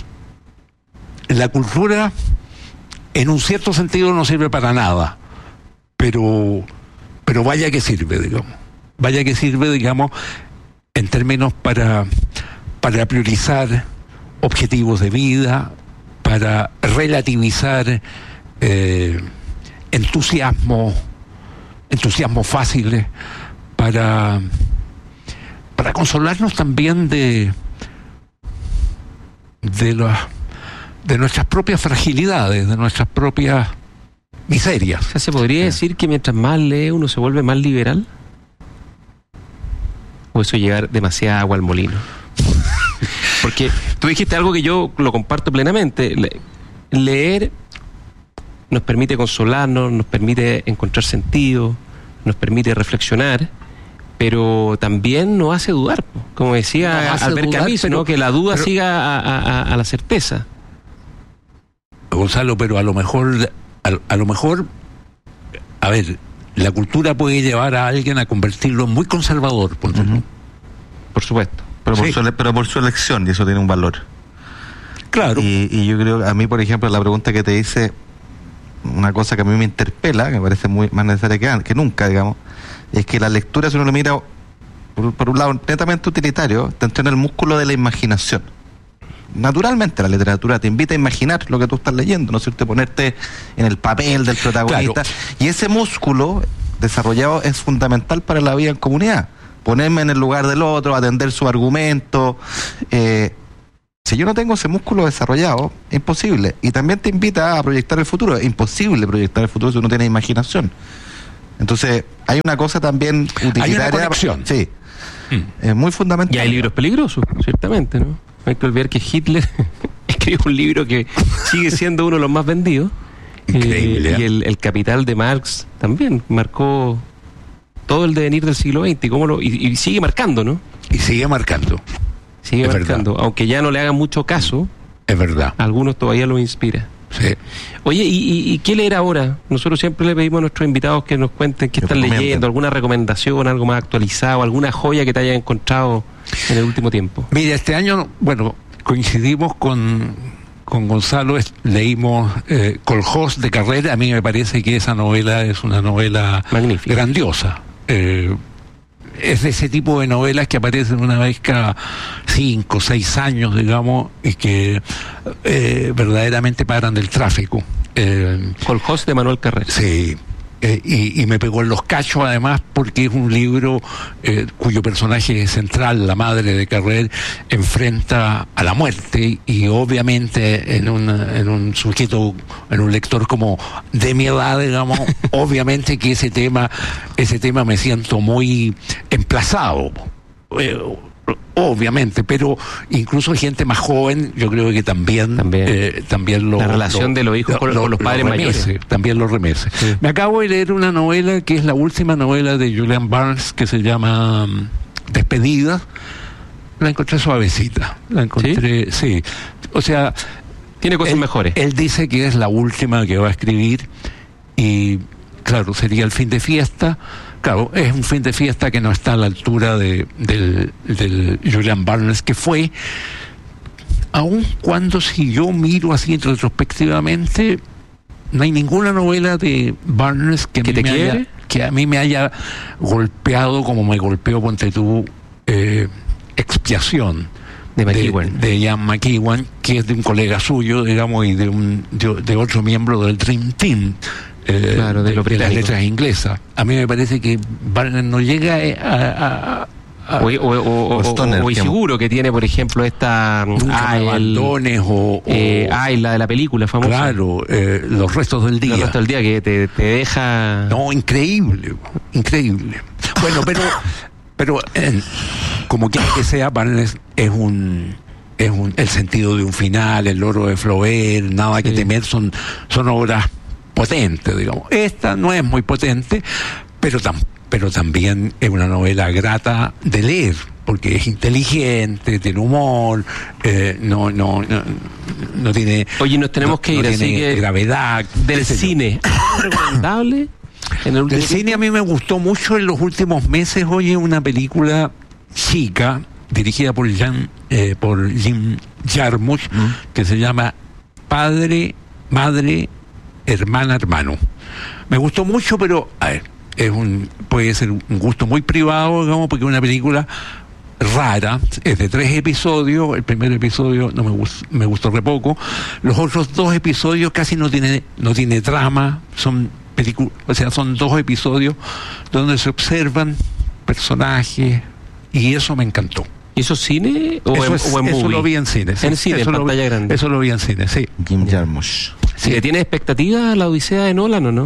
la cultura en un cierto sentido no sirve para nada, pero pero vaya que sirve, digamos. Vaya que sirve, digamos, en términos para para priorizar objetivos de vida, para relativizar eh, entusiasmo, entusiasmos fáciles, para, para consolarnos también de, de, las, de nuestras propias fragilidades, de nuestras propias miserias. O sea, ¿se podría decir que mientras más lee uno se vuelve más liberal? ¿O eso llevar demasiada agua al molino? Porque tú dijiste algo que yo lo comparto plenamente. Le- leer nos permite consolarnos, nos permite encontrar sentido, nos permite reflexionar, pero también nos hace dudar, po. Como decía Nos hace Albert dudar, Camus, pero- ¿no? Que la duda pero- siga a, a- a- a la certeza. Gonzalo, pero a lo mejor, a, a lo mejor, a ver, la cultura puede llevar a alguien a convertirlo en muy conservador, ponte tú. Ujú. Por supuesto. Pero, por Sí. su, ele- pero por su elección, y eso tiene un valor. Claro. Y, y yo creo, a mí, por ejemplo, la pregunta que te hice, una cosa que a mí me interpela, que me parece muy más necesaria que, an- que nunca, digamos, es que la lectura, si uno lo mira por, por un lado netamente utilitario, te entrena el músculo de la imaginación. Naturalmente la literatura te invita a imaginar lo que tú estás leyendo, ¿no es cierto? Ponerte en el papel del protagonista. Claro. Y ese músculo desarrollado es fundamental para la vida en comunidad. Ponerme en el lugar del otro, atender su argumento. Eh, si yo no tengo ese músculo desarrollado, es imposible. Y también te invita a proyectar el futuro. Es imposible proyectar el futuro si uno tiene imaginación. Entonces, hay una cosa también utilitaria. Hay una conexión. Sí. Mm. Es muy fundamental. Y hay libros peligrosos, ciertamente, ¿no? Hay que olvidar que Hitler escribió un libro que sigue siendo uno de los más vendidos. Increíble. Eh, y el, el Capital de Marx también marcó todo el devenir del siglo veinte y, cómo lo, y, y sigue marcando, ¿no? Y sigue marcando. Sigue Es marcando. verdad. Aunque ya no le hagan mucho caso, Es verdad. a algunos todavía los inspira. Sí. Oye, ¿y, y, y qué leer ahora? Nosotros siempre le pedimos a nuestros invitados que nos cuenten qué Que están recomienden. leyendo, alguna recomendación, algo más actualizado, alguna joya que te hayas encontrado en el último tiempo. Mira, este año, bueno, coincidimos con, con Gonzalo, es- leímos eh, Coljós de Carrera. A mí me parece que esa novela es una novela Magnífica. grandiosa. Eh, es de ese tipo de novelas que aparecen una vez cada cinco, seis años, digamos, y que eh, verdaderamente paran del tráfico. Eh, Coljós de Manuel Carrera. Sí, eh, y, y me pegó en los cachos además porque es un libro eh, cuyo personaje central, la madre de Carrer, enfrenta a la muerte y obviamente en un, en un sujeto, en un lector como de mi edad, digamos, obviamente que ese tema, ese tema me siento muy emplazado. Eh, Obviamente, pero incluso gente más joven, yo creo que también También. eh, también lo La relación de los hijos con- con los padres remece, mayores. también lo remece. Sí. Me acabo de leer una novela que es la última novela de Julian Barnes que se llama mm, Despedida. La encontré suavecita, la encontré, sí. O sea, Tiene cosas él, mejores. él dice que es la última que va a escribir y claro, sería el fin de fiesta. Claro, es un fin de fiesta que no está a la altura de, del, del Julian Barnes que fue, aun cuando si yo miro así retrospectivamente, no hay ninguna novela de Barnes que, a ¿Que mí te me haya, quiebre? que a mí me haya golpeado como me golpeó, ponte tú, eh, Expiación. De McEwan. De, de Ian McEwan, que es de un colega suyo, digamos, y de un de, de otro miembro del Dream Team. Eh, Claro, de de, lo de las británico. letras inglesas. A mí me parece que Barnes no llega a... a- a- O, o, o, o, o Stoner, o Ishiguro, que tiene, por ejemplo, esta nunca ah, me el- abandones o... o- eh, ah, y la de la película famosa. claro, eh, Los restos del día. El resto del día que te, te deja... No, increíble, increíble. Bueno, pero, pero eh, como quiera que sea, Barnes es un, es un, el sentido de un final, el oro de Flaubert, nada que Sí. temer, son, son obras potentes, digamos. Esta no es muy potente, pero tam, pero también es una novela grata de leer, porque es inteligente, tiene humor, eh, no, no, no, no tiene. Oye, nos tenemos no- que ir, no así tiene que gravedad. del qué sé yo. cine. ¿Recomendable? En el último Del cine a mí me gustó mucho en los últimos meses, oye, una película chica dirigida por Jan, eh, por Jim Jarmusch, que se llama Padre, Madre, Hermana, Hermano. Me gustó mucho, pero a ver, es un puede ser un gusto muy privado, digamos, porque es una película rara, es de tres episodios. El primer episodio no me gustó, me gustó re poco. Los otros dos episodios casi no tiene no tiene trama, son películas, o sea, son dos episodios donde se observan personajes y eso me encantó. ¿Y eso es cine o eso en, es- o en eso movie? lo vi en cine. sí. En cine, Eso en lo vi- pantalla grande. Eso lo vi en cine, sí. Jim Jarmusch. Sí. ¿Le tiene expectativa a la Odisea de Nolan o no?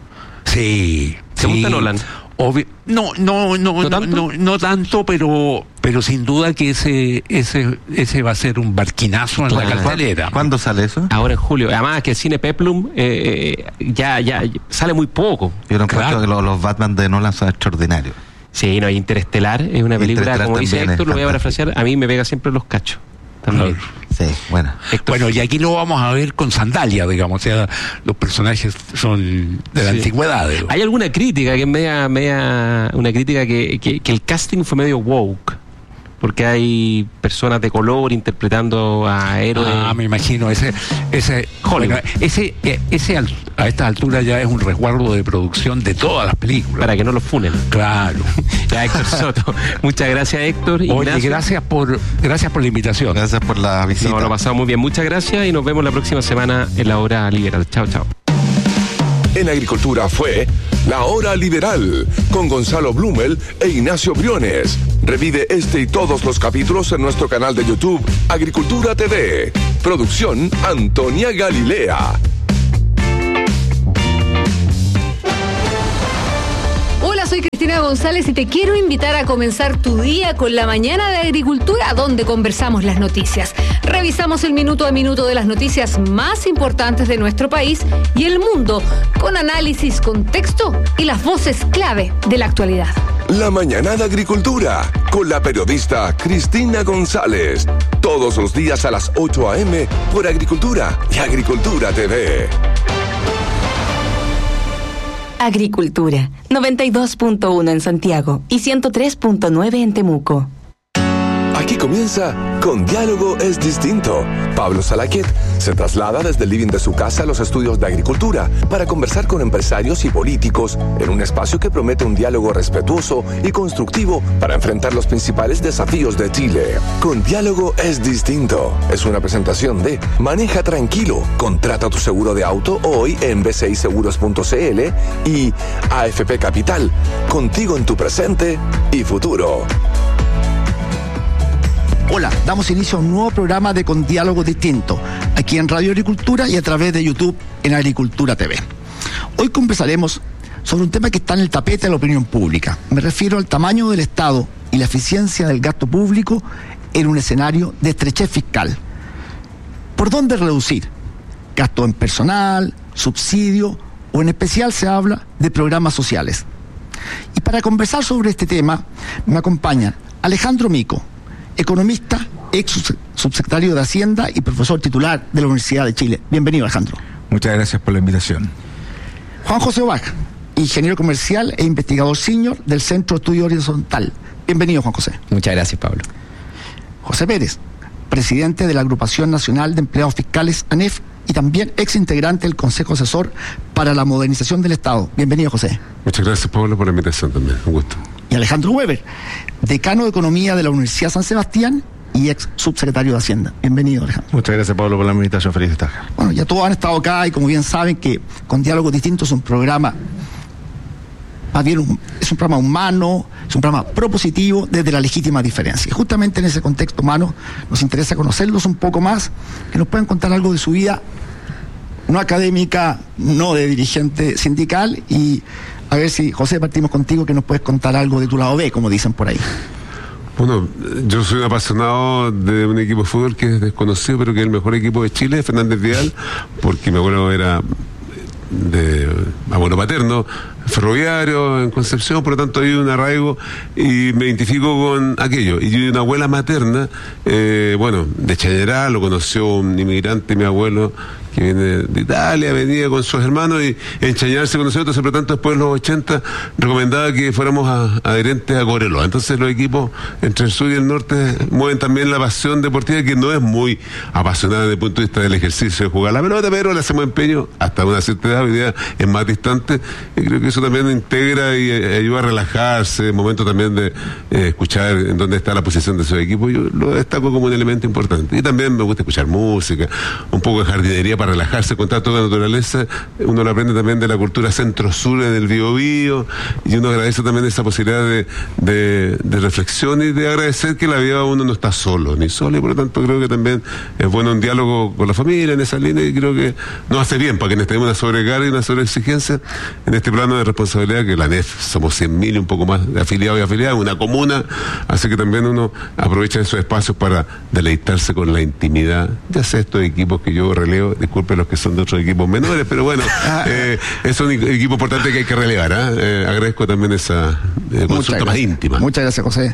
Sí. ¿Te sí. gusta Nolan? Obvio- no, no, no, ¿No no, tanto? no, no tanto, pero, pero sin duda que ese, ese, ese va a ser un barquinazo en Claro. la cartelera. ¿Cuándo sale eso? Ahora en julio. Además que el cine Peplum eh, eh, ya, ya sale muy poco. Yo no encuentro Claro. que los, los Batman de Nolan son extraordinarios. Sí, no, Interestelar es una película, Interestelar como dice también es Héctor, lo voy a fantástica. parafrasear, a mí me pega siempre los cachos. También. Claro. Sí, bueno. Héctor, Bueno, y aquí lo vamos a ver con sandalia, digamos, o sea, los personajes son de la Sí. antigüedad. digo. ¿hay alguna crítica que es media, media una crítica que, que, que el casting fue medio woke? Porque hay personas de color interpretando a héroes. Ah, me imagino, ese, ese, Hollywood. bueno, ese, eh, ese al- a esta altura ya es un resguardo de producción de todas las películas. Para que no los funen. Claro. Ya, Héctor Soto. Muchas gracias, Héctor. Oye, Ignacio. gracias por, gracias por la invitación. Gracias por la visita. Nos lo pasamos muy bien. Muchas gracias y nos vemos la próxima semana en la hora liberal. Chao, chao. en agricultura fue La Hora Liberal con Gonzalo Blumel e Ignacio Briones. Revive este y todos los capítulos en nuestro canal de YouTube Agricultura T V. Producción Antonia Galilea. Hola, soy Cristina González y te quiero invitar a comenzar tu día con la mañana de agricultura, donde conversamos las noticias. Revisamos el minuto a minuto de las noticias más importantes de nuestro país y el mundo, con análisis, contexto y las voces clave de la actualidad. La mañana de agricultura con la periodista Cristina González. Todos los días a las ocho a eme por Agricultura y Agricultura T V. Agricultura, noventa y dos punto uno en Santiago y ciento tres punto nueve en Temuco. Aquí comienza Con Diálogo es Distinto. Pablo Salaquet se traslada desde el living de su casa a los estudios de agricultura para conversar con empresarios y políticos en un espacio que promete un diálogo respetuoso y constructivo para enfrentar los principales desafíos de Chile. Con Diálogo es Distinto es una presentación de Maneja Tranquilo, contrata tu seguro de auto hoy en b c i seguros punto c l y A F P Capital, contigo en tu presente y futuro. Hola, damos inicio a un nuevo programa de Con Diálogo Distinto, aquí en Radio Agricultura y a través de YouTube en Agricultura T V. Hoy conversaremos sobre un tema que está en el tapete de la opinión pública. Me refiero al tamaño del Estado y la eficiencia del gasto público en un escenario de estrechez fiscal. ¿Por dónde reducir? ¿Gasto en personal, subsidio o en especial se habla de programas sociales? Y para conversar sobre este tema me acompañan Alejandro Mico, economista, ex subsecretario de Hacienda y profesor titular de la Universidad de Chile. Bienvenido, Alejandro. Muchas gracias por la invitación. Juan José Obaj, ingeniero comercial e investigador senior del Centro de Estudio Horizontal. Bienvenido, Juan José. Muchas gracias, Pablo. José Pérez, presidente de la Agrupación Nacional de Empleados Fiscales, A N E F, y también ex integrante del Consejo Asesor para la Modernización del Estado. Bienvenido, José. Muchas gracias, Pablo, por la invitación también. Un gusto. Y Alejandro Weber, decano de Economía de la Universidad San Sebastián y ex subsecretario de Hacienda. Bienvenido, Alejandro. Muchas gracias, Pablo, por la invitación. Feliz de estar acá. Bueno, ya todos han estado acá y como bien saben que Con Diálogos Distintos es un programa, más bien un, es un programa humano, es un programa propositivo desde la legítima diferencia. Y justamente en ese contexto humano nos interesa conocerlos un poco más, que nos puedan contar algo de su vida no académica, no de dirigente sindical, y a ver si, José, partimos contigo, que nos puedes contar algo de tu lado B, como dicen por ahí. Bueno, yo soy un apasionado de un equipo de fútbol que es desconocido, pero que es el mejor equipo de Chile, Fernández Vial, porque mi abuelo era de abuelo paterno, ferroviario en Concepción, por lo tanto hay un arraigo y me identifico con aquello. Y una abuela materna, eh, bueno, de Chañará, lo conoció un inmigrante, mi abuelo, que viene de Italia, venía con sus hermanos y en Chañar se conoció, entonces por lo tanto después de los ochenta recomendaba que fuéramos a, adherentes a Cobreloa. Entonces los equipos entre el sur y el norte mueven también la pasión deportiva, que no es muy apasionada desde el punto de vista del ejercicio de jugar la pelota, pero le hacemos empeño hasta una cierta edad, hoy día es más distante, y creo que eso también integra y eh, ayuda a relajarse, momento también de eh, escuchar en dónde está la posición de su equipo. Yo lo destaco como un elemento importante. Y también me gusta escuchar música, un poco de jardinería para relajarse, contacto con la naturaleza. Uno lo aprende también de la cultura centro-sur del Biobío, y uno agradece también esa posibilidad de, de, de reflexión y de agradecer que la vida uno no está solo, ni solo, y por lo tanto creo que también es bueno un diálogo con la familia en esa línea, y creo que nos hace bien para quienes tenemos una sobrecarga y una sobreexigencia en este plano de responsabilidad, que la N E F somos cien mil y un poco más de afiliados y afiliadas, una comuna, así que también uno aprovecha esos espacios para deleitarse con la intimidad, ya sea estos equipos que yo relevo, disculpe los que son de otros equipos menores, pero bueno, eh, es un equipo importante que hay que relevar. ¿eh? Eh, agradezco también esa eh, consulta más íntima. Muchas gracias, José.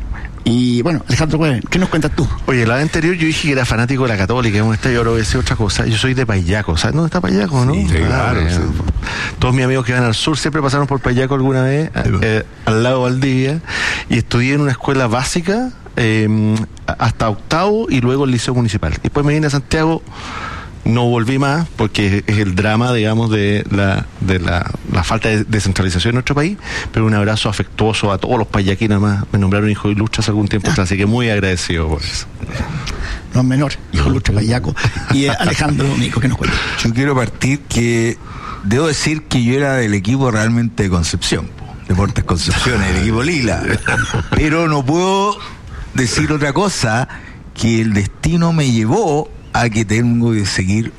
Y bueno, Alejandro, ¿qué nos cuentas tú? Oye, la vez anterior yo dije que era fanático de la Católica, un estadio, ahora voy a decir otra cosa. Yo soy de Payaco, ¿sabes dónde está Payaco, no? Sí, claro. Ah, sí. Todos mis amigos que van al sur siempre pasaron por Payaco alguna vez, eh, al lado de Valdivia, y estudié en una escuela básica eh, hasta octavo y luego el liceo municipal. Después me vine a Santiago. No volví más porque es el drama, digamos, de la de la, la falta de descentralización en nuestro país, pero un abrazo afectuoso a todos los payaquinos. Más me nombraron hijo ilustre hace algún tiempo atrás, así que muy agradecido por eso. No es menor, hijo ilustre payaco. Y eh, Alejandro Mico, ¿qué nos cuenta? Yo quiero partir que debo decir que yo era del equipo realmente de Concepción, po. Deportes Concepción, el equipo lila. Pero no puedo decir otra cosa, que el destino me llevó a que tengo que seguir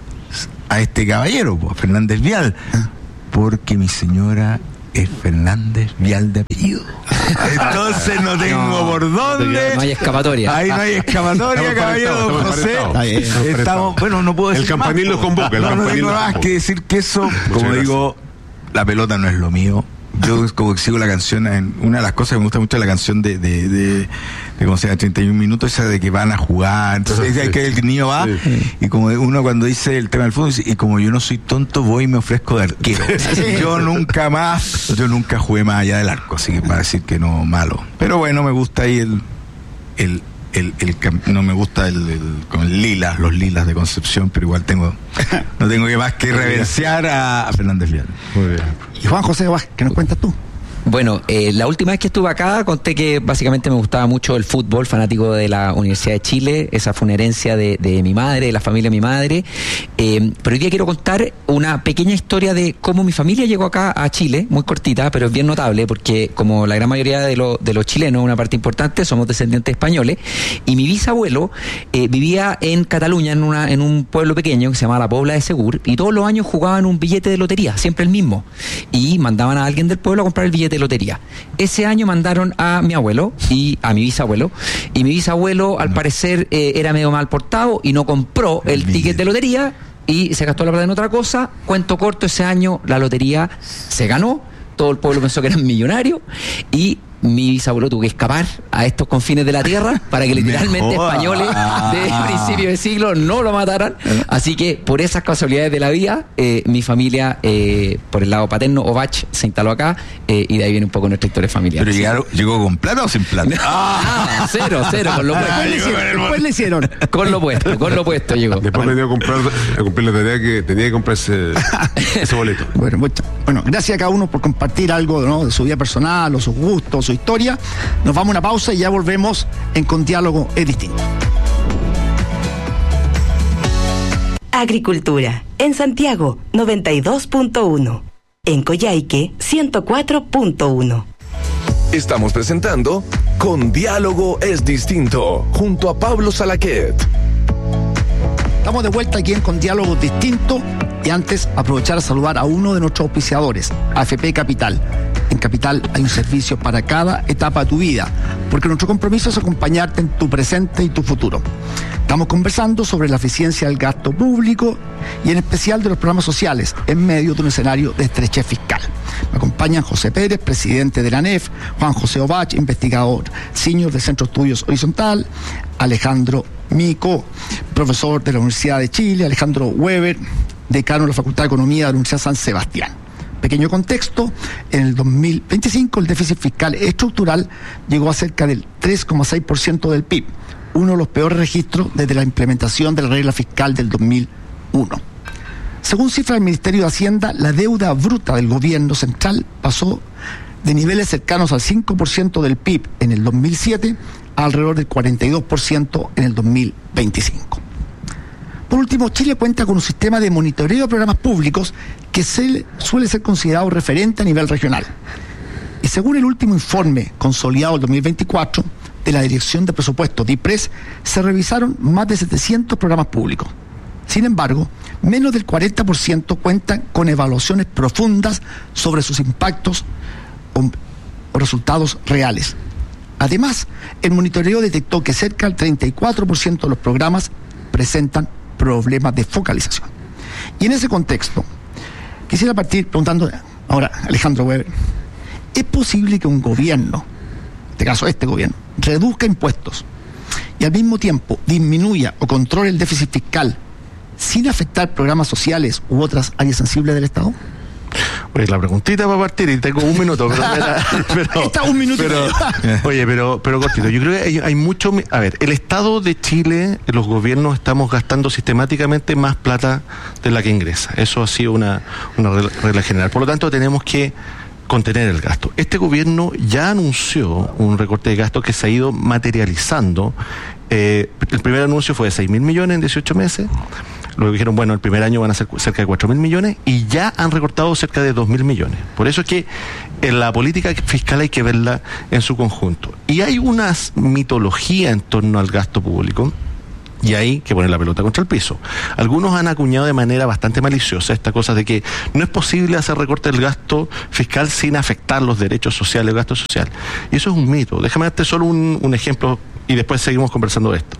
a este caballero, po, a Fernández Vial, porque mi señora es Fernández Vial de apellido. Entonces no tengo no, por dónde. No hay escapatoria. Ahí no hay escapatoria, caballero don José. Estamos, estamos, bueno, no puedo decir. El campanil los convoca. El no, no tengo más que decir que eso, como digo, la pelota no es lo mío. Yo como que sigo la canción, en una de las cosas que me gusta mucho es la canción de, de, de, de como sea, treinta y un minutos, esa de que van a jugar, entonces sí, que el niño va, sí. Y como uno cuando dice el tema del fútbol, y como yo no soy tonto, voy y me ofrezco de arquero. Sí. Yo nunca más, yo nunca jugué más allá del arco, así que para decir que no, malo. Pero bueno, me gusta ahí el, el El, el, no me gusta el, el, con el lilas, los lilas de Concepción, pero igual tengo no tengo que más que reverenciar a, a Fernández Vial. Muy bien. Y Juan José, ¿qué nos cuentas tú? Bueno, eh, la última vez que estuve acá conté que básicamente me gustaba mucho el fútbol, fanático de la Universidad de Chile, esa fue una herencia de, de mi madre, de la familia de mi madre, eh, pero hoy día quiero contar una pequeña historia de cómo mi familia llegó acá a Chile, muy cortita, pero es bien notable, porque como la gran mayoría de, lo, de los chilenos, una parte importante, somos descendientes españoles, y mi bisabuelo eh, vivía en Cataluña, en, una, en un pueblo pequeño que se llamaba La Pobla de Segur, y todos los años jugaban un billete de lotería, siempre el mismo, y mandaban a alguien del pueblo a comprar el billete de lotería. Ese año mandaron a mi abuelo y a mi bisabuelo, y mi bisabuelo al parecer eh, era medio mal portado y no compró el ticket de lotería y se gastó la plata en otra cosa. Cuento corto, ese año la lotería se ganó, todo el pueblo pensó que eran millonarios y mi bisabuelo tuvo que escapar a estos confines de la tierra para que literalmente españoles de principio de siglo no lo mataran. Así que por esas casualidades de la vida, eh, mi familia, eh, por el lado paterno, Ovach, se instaló acá, eh, y de ahí viene un poco nuestra historia familiar. ¿Pero llegaron, llegó con plata o sin plata? Ah, cero, cero, con lo puesto. Ah, después le hicieron. Con lo puesto, con lo puesto llegó. Después me dio a comprar, a cumplir la tarea que tenía que comprar ese, ese boleto. Bueno, bueno, gracias a cada uno por compartir algo, ¿no?, de su vida personal o sus gustos, su historia. Nos vamos a una pausa y ya volvemos en Con Diálogo es Distinto. Agricultura, en Santiago, noventa y dos punto uno. En Coyhaique, ciento cuatro punto uno. Estamos presentando Con Diálogo es Distinto, junto a Pablo Salaquet. Estamos de vuelta aquí en Con Diálogo es Distinto, y antes aprovechar a saludar a uno de nuestros auspiciadores, A F P Capital. En Capital hay un servicio para cada etapa de tu vida, porque nuestro compromiso es acompañarte en tu presente y tu futuro. Estamos conversando sobre la eficiencia del gasto público y en especial de los programas sociales en medio de un escenario de estrechez fiscal. Me acompañan José Pérez, presidente de la A N E F, Juan José Ovach, investigador senior del Centro de Estudios Horizontal, Alejandro Mico, profesor de la Universidad de Chile, Alejandro Weber, decano de la Facultad de Economía de la Universidad San Sebastián. Pequeño contexto, en el dos mil veinticinco el déficit fiscal estructural llegó a cerca del tres coma seis por ciento del P I B, uno de los peores registros desde la implementación de la regla fiscal del dos mil uno. Según cifras del Ministerio de Hacienda, la deuda bruta del gobierno central pasó de niveles cercanos al cinco por ciento del P I B en el dos mil siete a alrededor del cuarenta y dos por ciento en el dos mil veinticinco. Por último, Chile cuenta con un sistema de monitoreo de programas públicos que se, suele ser considerado referente a nivel regional. Y según el último informe consolidado del dos mil veinticuatro de la Dirección de Presupuestos de IPRES, se revisaron más de setecientos programas públicos. Sin embargo, menos del cuarenta por ciento cuentan con evaluaciones profundas sobre sus impactos o, o resultados reales. Además, el monitoreo detectó que cerca del treinta y cuatro por ciento de los programas presentan problemas de focalización. Y en ese contexto, quisiera partir preguntando ahora, Alejandro Weber, ¿es posible que un gobierno, en este caso este gobierno, reduzca impuestos y al mismo tiempo disminuya o controle el déficit fiscal sin afectar programas sociales u otras áreas sensibles del Estado? Oye, la preguntita va a partir y tengo un minuto, pero, pero está un minuto. Pero, oye, pero, pero cortito. Yo creo que hay, hay mucho. A ver, el Estado de Chile, los gobiernos estamos gastando sistemáticamente más plata de la que ingresa. Eso ha sido una, una regla general. Por lo tanto, tenemos que contener el gasto. Este gobierno ya anunció un recorte de gasto que se ha ido materializando. Eh, el primer anuncio fue de seis mil millones en dieciocho meses. lo dijeron, bueno, el primer año van a ser cerca de cuatro mil millones y ya han recortado cerca de dos mil millones. Por eso es que en la política fiscal hay que verla en su conjunto. Y hay una mitología en torno al gasto público, y hay que poner la pelota contra el piso. Algunos han acuñado de manera bastante maliciosa esta cosa de que no es posible hacer recorte del gasto fiscal sin afectar los derechos sociales, el gasto social. Y eso es un mito. Déjame darte solo un, un ejemplo y después seguimos conversando de esto.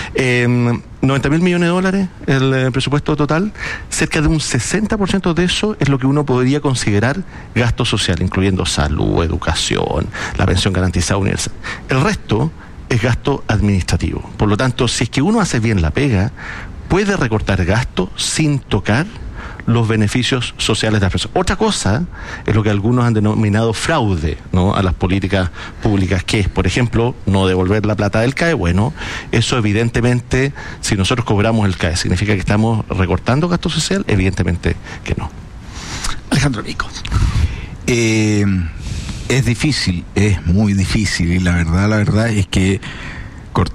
Eh, noventa mil millones de dólares el, el presupuesto total, cerca de un sesenta por ciento de eso es lo que uno podría considerar gasto social, incluyendo salud, educación, la pensión garantizada universal. El resto es gasto administrativo. Por lo tanto, si es que uno hace bien la pega, puede recortar gasto sin tocar los beneficios sociales de las personas. Otra cosa es lo que algunos han denominado fraude, ¿no?, a las políticas públicas, que es, por ejemplo, no devolver la plata del C A E. Bueno, eso evidentemente, si nosotros cobramos el C A E, ¿significa que estamos recortando gasto social? Evidentemente que no. Alejandro Nico. Eh... Es difícil, es muy difícil, y la verdad, la verdad es que cort-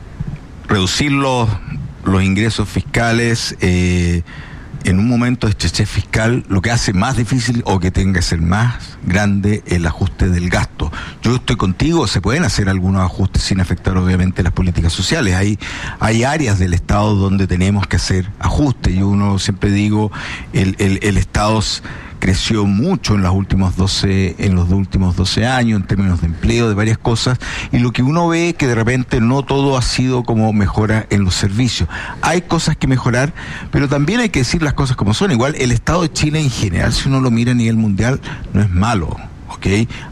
reducir los, los ingresos fiscales eh, en un momento de estrechez fiscal, lo que hace más difícil o que tenga que ser más grande el ajuste del gasto. Yo estoy contigo, se pueden hacer algunos ajustes sin afectar obviamente las políticas sociales. Hay, hay áreas del Estado donde tenemos que hacer ajustes. Yo uno siempre digo, el, el, el Estado creció mucho en los últimos doce, en los últimos doce años en términos de empleo, de varias cosas, y lo que uno ve es que de repente no todo ha sido como mejora en los servicios. Hay cosas que mejorar, pero también hay que decir las cosas como son. Igual el Estado de Chile en general, si uno lo mira a nivel mundial, no es malo, ¿ok?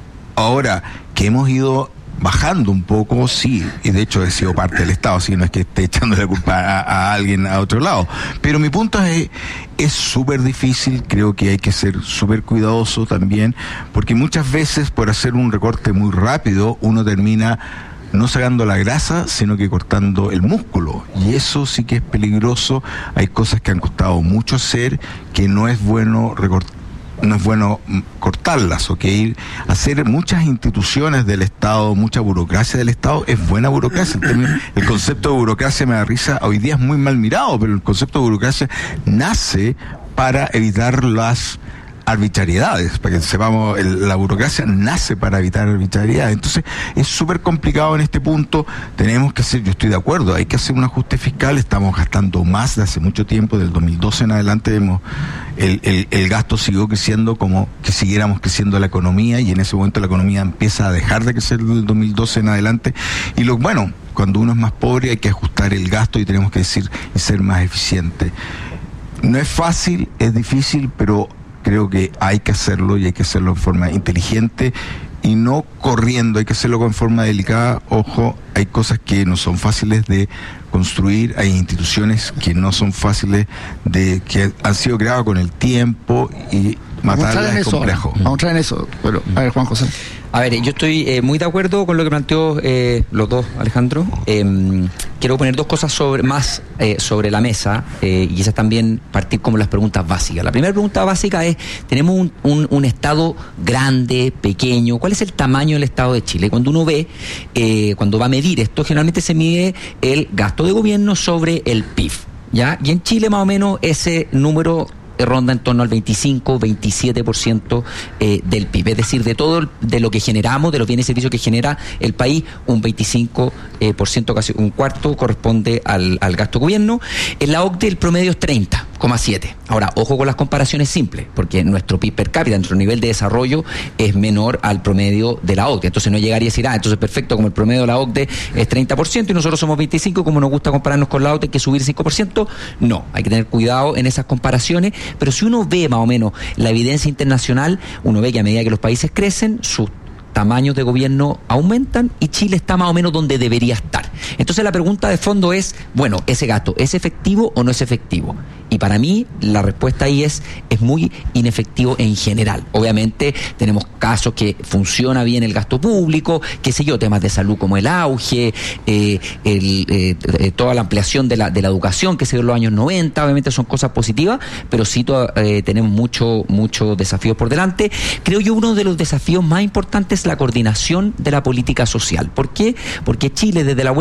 Ahora, que hemos ido bajando un poco, sí, y de hecho he sido parte del Estado, así que no es que esté echando la culpa a, a alguien a otro lado, pero mi punto es es súper difícil, creo que hay que ser súper cuidadoso también, porque muchas veces por hacer un recorte muy rápido uno termina no sacando la grasa, sino que cortando el músculo, y eso sí que es peligroso. Hay cosas que han costado mucho hacer, que no es bueno recortar, no es bueno cortarlas, ¿ok? Hacer muchas instituciones del Estado, mucha burocracia del Estado, es buena burocracia. El, término, el concepto de burocracia me da risa, hoy día es muy mal mirado, pero el concepto de burocracia nace para evitar las arbitrariedades, para que sepamos, el, la burocracia nace para evitar arbitrariedades. Entonces es súper complicado en este punto. Tenemos que hacer, yo estoy de acuerdo, hay que hacer un ajuste fiscal. Estamos gastando más de hace mucho tiempo, del dos mil doce en adelante vemos el, el, el gasto siguió creciendo como que siguiéramos creciendo la economía, y en ese momento la economía empieza a dejar de crecer del dos mil doce en adelante. Y lo bueno, cuando uno es más pobre hay que ajustar el gasto y tenemos que decir y ser más eficiente. No es fácil, es difícil, pero creo que hay que hacerlo, y hay que hacerlo en forma inteligente y no corriendo. Hay que hacerlo con forma delicada. Ojo, hay cosas que no son fáciles de construir, hay instituciones que no son fáciles de, que han sido creadas con el tiempo, y matarlas es complejo. Vamos a entrar en eso. Bueno, a ver, Juan José. A ver, yo estoy eh, muy de acuerdo con lo que planteó eh, los dos, Alejandro. Eh, quiero poner dos cosas sobre, más eh, sobre la mesa, eh, y esas también partir como las preguntas básicas. La primera pregunta básica es, tenemos un, un, un Estado grande, pequeño. ¿Cuál es el tamaño del Estado de Chile? Cuando uno ve, eh, cuando va a medir esto, generalmente se mide el gasto de gobierno sobre el P I B, ¿ya? Y en Chile más o menos ese número ronda en torno al veinticinco, veintisiete por ciento eh, del P I B, es decir, de todo el, de lo que generamos, de los bienes y servicios que genera el país, un veinticinco por ciento, casi un cuarto, corresponde al, al gasto de gobierno. En la O C D E el promedio es treinta coma siete. Ahora, ojo con las comparaciones simples, porque nuestro P I B per cápita, nuestro nivel de desarrollo es menor al promedio de la O C D E. Entonces no llegaría a decir, ah, entonces perfecto, como el promedio de la O C D E es treinta por ciento y nosotros somos veinticinco, como nos gusta compararnos con la O C D E, hay que subir cinco por ciento. No, hay que tener cuidado en esas comparaciones, pero si uno ve más o menos la evidencia internacional, uno ve que a medida que los países crecen, sus tamaños de gobierno aumentan, y Chile está más o menos donde debería estar. Entonces la pregunta de fondo es, bueno, ¿ese gasto es efectivo o no es efectivo? Y para mí la respuesta ahí es, es muy inefectivo en general. Obviamente tenemos casos que funciona bien el gasto público, qué sé yo, temas de salud como el auge, eh, el, eh, eh, toda la ampliación de la, de la educación que se dio en los años noventa, obviamente son cosas positivas, pero sí to, eh, tenemos muchos mucho desafíos por delante. Creo yo uno de los desafíos más importantes es la coordinación de la política social. ¿Por qué? Porque Chile desde la vuelta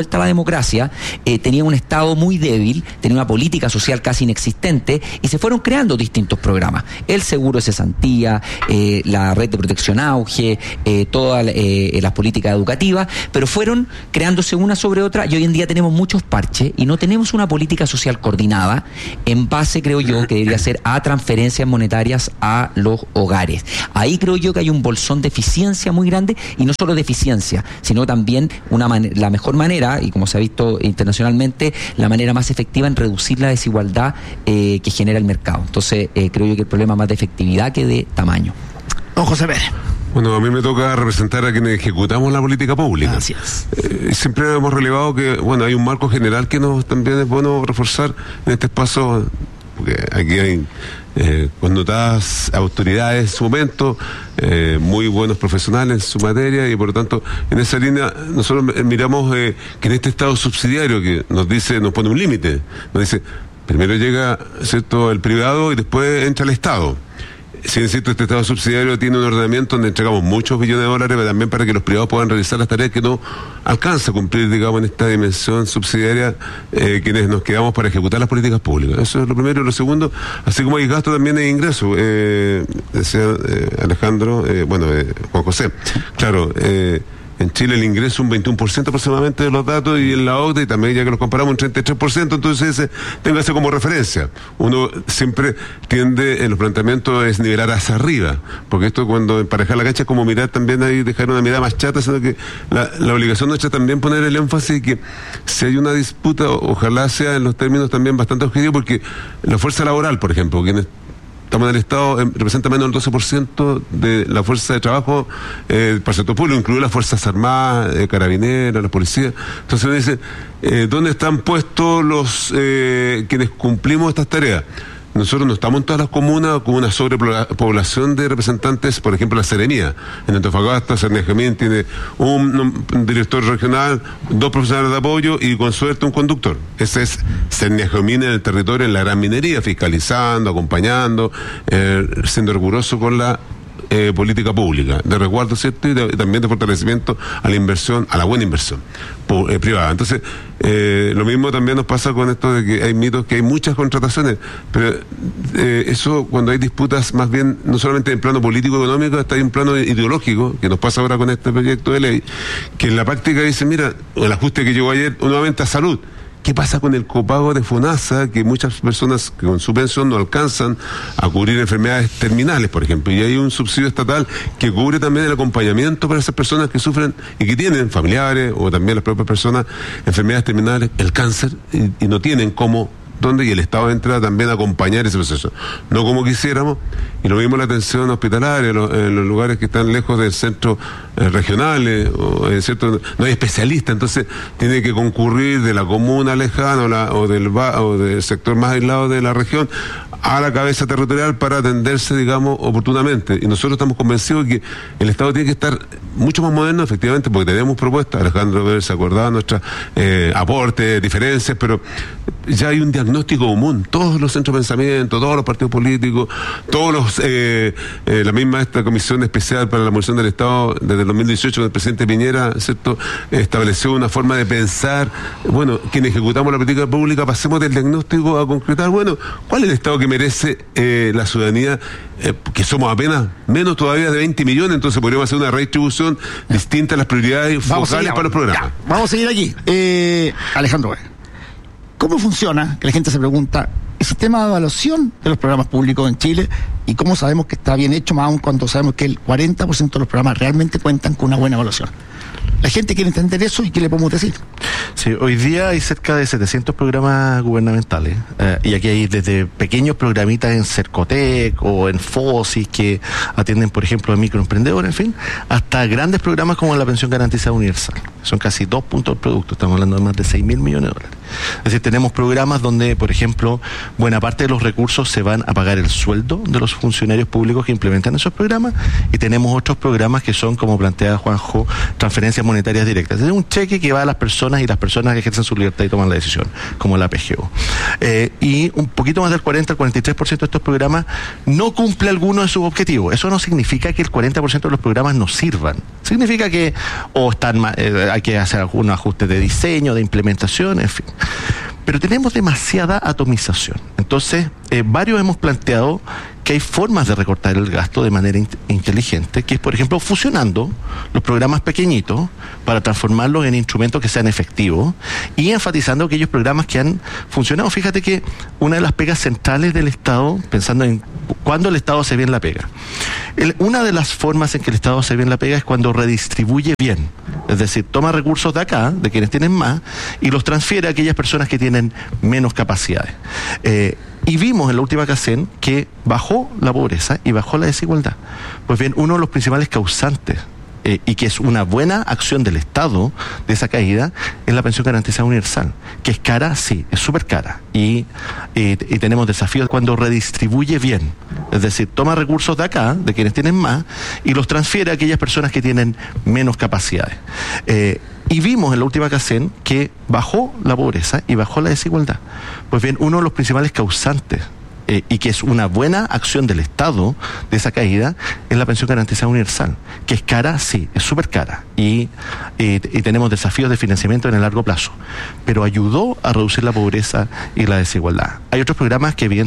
vuelta a la democracia, eh, tenía un Estado muy débil, tenía una política social casi inexistente, y se fueron creando distintos programas. El seguro de cesantía, eh, la red de protección auge, eh, todas eh, las políticas educativas, pero fueron creándose una sobre otra, y hoy en día tenemos muchos parches y no tenemos una política social coordinada en base, creo yo, que debería ser a transferencias monetarias a los hogares. Ahí creo yo que hay un bolsón de eficiencia muy grande, y no solo de eficiencia, sino también una man- la mejor manera, y como se ha visto internacionalmente, la manera más efectiva en reducir la desigualdad eh, que genera el mercado. Entonces, eh, creo yo que el problema es más de efectividad que de tamaño. Don José Pérez. Bueno, a mí me toca representar a quienes ejecutamos la política pública. Gracias. Eh, siempre hemos relevado que, bueno, hay un marco general que nos también es bueno reforzar en este espacio, porque aquí hay eh, connotadas autoridades en su momento, eh, muy buenos profesionales en su materia, y por lo tanto, en esa línea, nosotros miramos eh, que en este Estado subsidiario que nos dice, nos pone un límite, nos dice, primero llega, ¿cierto?, el privado y después entra el Estado. Si es cierto, este Estado subsidiario tiene un ordenamiento donde entregamos muchos billones de dólares, pero también para que los privados puedan realizar las tareas que no alcanza a cumplir, digamos, en esta dimensión subsidiaria, eh, quienes nos quedamos para ejecutar las políticas públicas. Eso es lo primero. Y lo segundo, así como hay gasto, también hay ingreso. Eh, decía eh, Alejandro, eh, bueno, eh, Juan José, claro, eh, en Chile el ingreso es un veintiuno por ciento aproximadamente de los datos, y en la O C D E también, ya que los comparamos, un treinta y tres por ciento, entonces eh, téngase como referencia. Uno siempre tiende en los planteamientos es nivelar hacia arriba, porque esto cuando emparejar la cancha es como mirar también ahí, dejar una mirada más chata, sino que la, la obligación nuestra también poner el énfasis que si hay una disputa, ojalá sea en los términos también bastante objetivos, porque la fuerza laboral, por ejemplo, quienes estamos en el Estado, eh, representa menos del doce por ciento de la fuerza de trabajo eh, para el sector público, incluidas las Fuerzas Armadas, eh, Carabineros, la policía. Entonces uno dice, eh, ¿dónde están puestos los eh, quienes cumplimos estas tareas? Nosotros no estamos en todas las comunas con una sobrepoblación de representantes, por ejemplo, la Seremía. En Antofagasta, Cerniajamín tiene un, un director regional, dos profesionales de apoyo y con suerte un conductor. Ese es Cerniajamín en el territorio, en la gran minería, fiscalizando, acompañando, eh, siendo riguroso con la Eh, política pública, de resguardo, ¿cierto? Y de, también de fortalecimiento a la inversión, a la buena inversión pu- eh, privada. Entonces, eh, lo mismo también nos pasa con esto de que hay mitos, que hay muchas contrataciones, pero eh, eso cuando hay disputas más bien, no solamente en plano político-económico, hasta hay un plano ideológico, que nos pasa ahora con este proyecto de ley, que en la práctica dice, mira, el ajuste que llegó ayer, nuevamente a salud. ¿Qué pasa con el copago de FONASA? Que muchas personas que con su pensión no alcanzan a cubrir enfermedades terminales, por ejemplo. Y hay un subsidio estatal que cubre también el acompañamiento para esas personas que sufren y que tienen familiares, o también las propias personas, enfermedades terminales, el cáncer, y, y no tienen cómo, dónde, y el Estado entra también a acompañar ese proceso. No como quisiéramos, y lo mismo la atención hospitalaria, lo, en los lugares que están lejos del centro eh, regionales, o, eh, ¿cierto? No hay especialistas, entonces tiene que concurrir de la comuna lejana o, la, o, del, va, o del sector más aislado de la región a la cabeza territorial para atenderse, digamos, oportunamente. Y nosotros estamos convencidos de que el Estado tiene que estar mucho más moderno, efectivamente, porque tenemos propuestas. Alejandro Ver se acordaba de nuestros eh, aportes, diferencias, pero ya hay un diagnóstico común. Todos los centros de pensamiento, todos los partidos políticos, todos los, eh, eh, la misma esta comisión especial para la munición del Estado desde el dos mil dieciocho, con el presidente Piñera, ¿cierto?, estableció una forma de pensar. Bueno, quienes ejecutamos la política pública, pasemos del diagnóstico a concretar, bueno, ¿cuál es el Estado que merece eh, la ciudadanía? Eh, que somos apenas menos todavía de veinte millones, entonces podríamos hacer una redistribución distinta a las prioridades focales para los programas. Ya, vamos a seguir aquí. Eh, Alejandro, ¿cómo funciona, que la gente se pregunta, el sistema de evaluación de los programas públicos en Chile, y cómo sabemos que está bien hecho, más aún cuando sabemos que el cuarenta por ciento de los programas realmente cuentan con una buena evaluación? La gente quiere entender eso, y ¿qué le podemos decir? Sí, hoy día hay cerca de setecientos programas gubernamentales, eh, y aquí hay desde pequeños programitas en Cercotec o en FOSIS que atienden, por ejemplo, a microemprendedores, en fin, hasta grandes programas como la pensión garantizada universal. Son casi dos puntos del producto, estamos hablando de más de seis mil millones de dólares. Es decir, tenemos programas donde, por ejemplo, buena parte de los recursos se van a pagar el sueldo de los funcionarios públicos que implementan esos programas, y tenemos otros programas que son, como plantea Juanjo, transferencias monetarias directas. Es un cheque que va a las personas y las personas que ejercen su libertad y toman la decisión, como la P G O. Eh, y un poquito más del cuarenta al cuarenta y tres por ciento de estos programas no cumple alguno de sus objetivos. Eso no significa que el cuarenta por ciento de los programas no sirvan. Significa que o están eh, hay que hacer algunos ajustes de diseño, de implementación, en fin. Pero tenemos demasiada atomización. Entonces, eh, varios hemos planteado que hay formas de recortar el gasto de manera in- inteligente, que es, por ejemplo, fusionando los programas pequeñitos para transformarlos en instrumentos que sean efectivos y enfatizando aquellos programas que han funcionado. Fíjate que una de las pegas centrales del Estado, pensando en cuándo el Estado hace bien la pega, el, una de las formas en que el Estado hace bien la pega es cuando redistribuye bien. Es decir, toma recursos de acá, de quienes tienen más, y los transfiere a aquellas personas que tienen menos capacidades. Eh, y vimos en la última CACEN que bajó la pobreza y bajó la desigualdad. Pues bien, uno de los principales causantes, eh, y que es una buena acción del Estado de esa caída, es la pensión garantizada universal, que es cara, sí, es súper cara, y, eh, y tenemos desafíos cuando redistribuye bien. Es decir, toma recursos de acá, de quienes tienen más, y los transfiere a aquellas personas que tienen menos capacidades. Eh, y vimos en la última CACEN que bajó la pobreza y bajó la desigualdad. Pues bien, uno de los principales causantes, eh, y que es una buena acción del Estado de esa caída, es la pensión garantizada universal, que es cara, sí, es súper cara, y, eh, y tenemos desafíos de financiamiento en el largo plazo, pero ayudó a reducir la pobreza y la desigualdad. Hay otros programas que evidentemente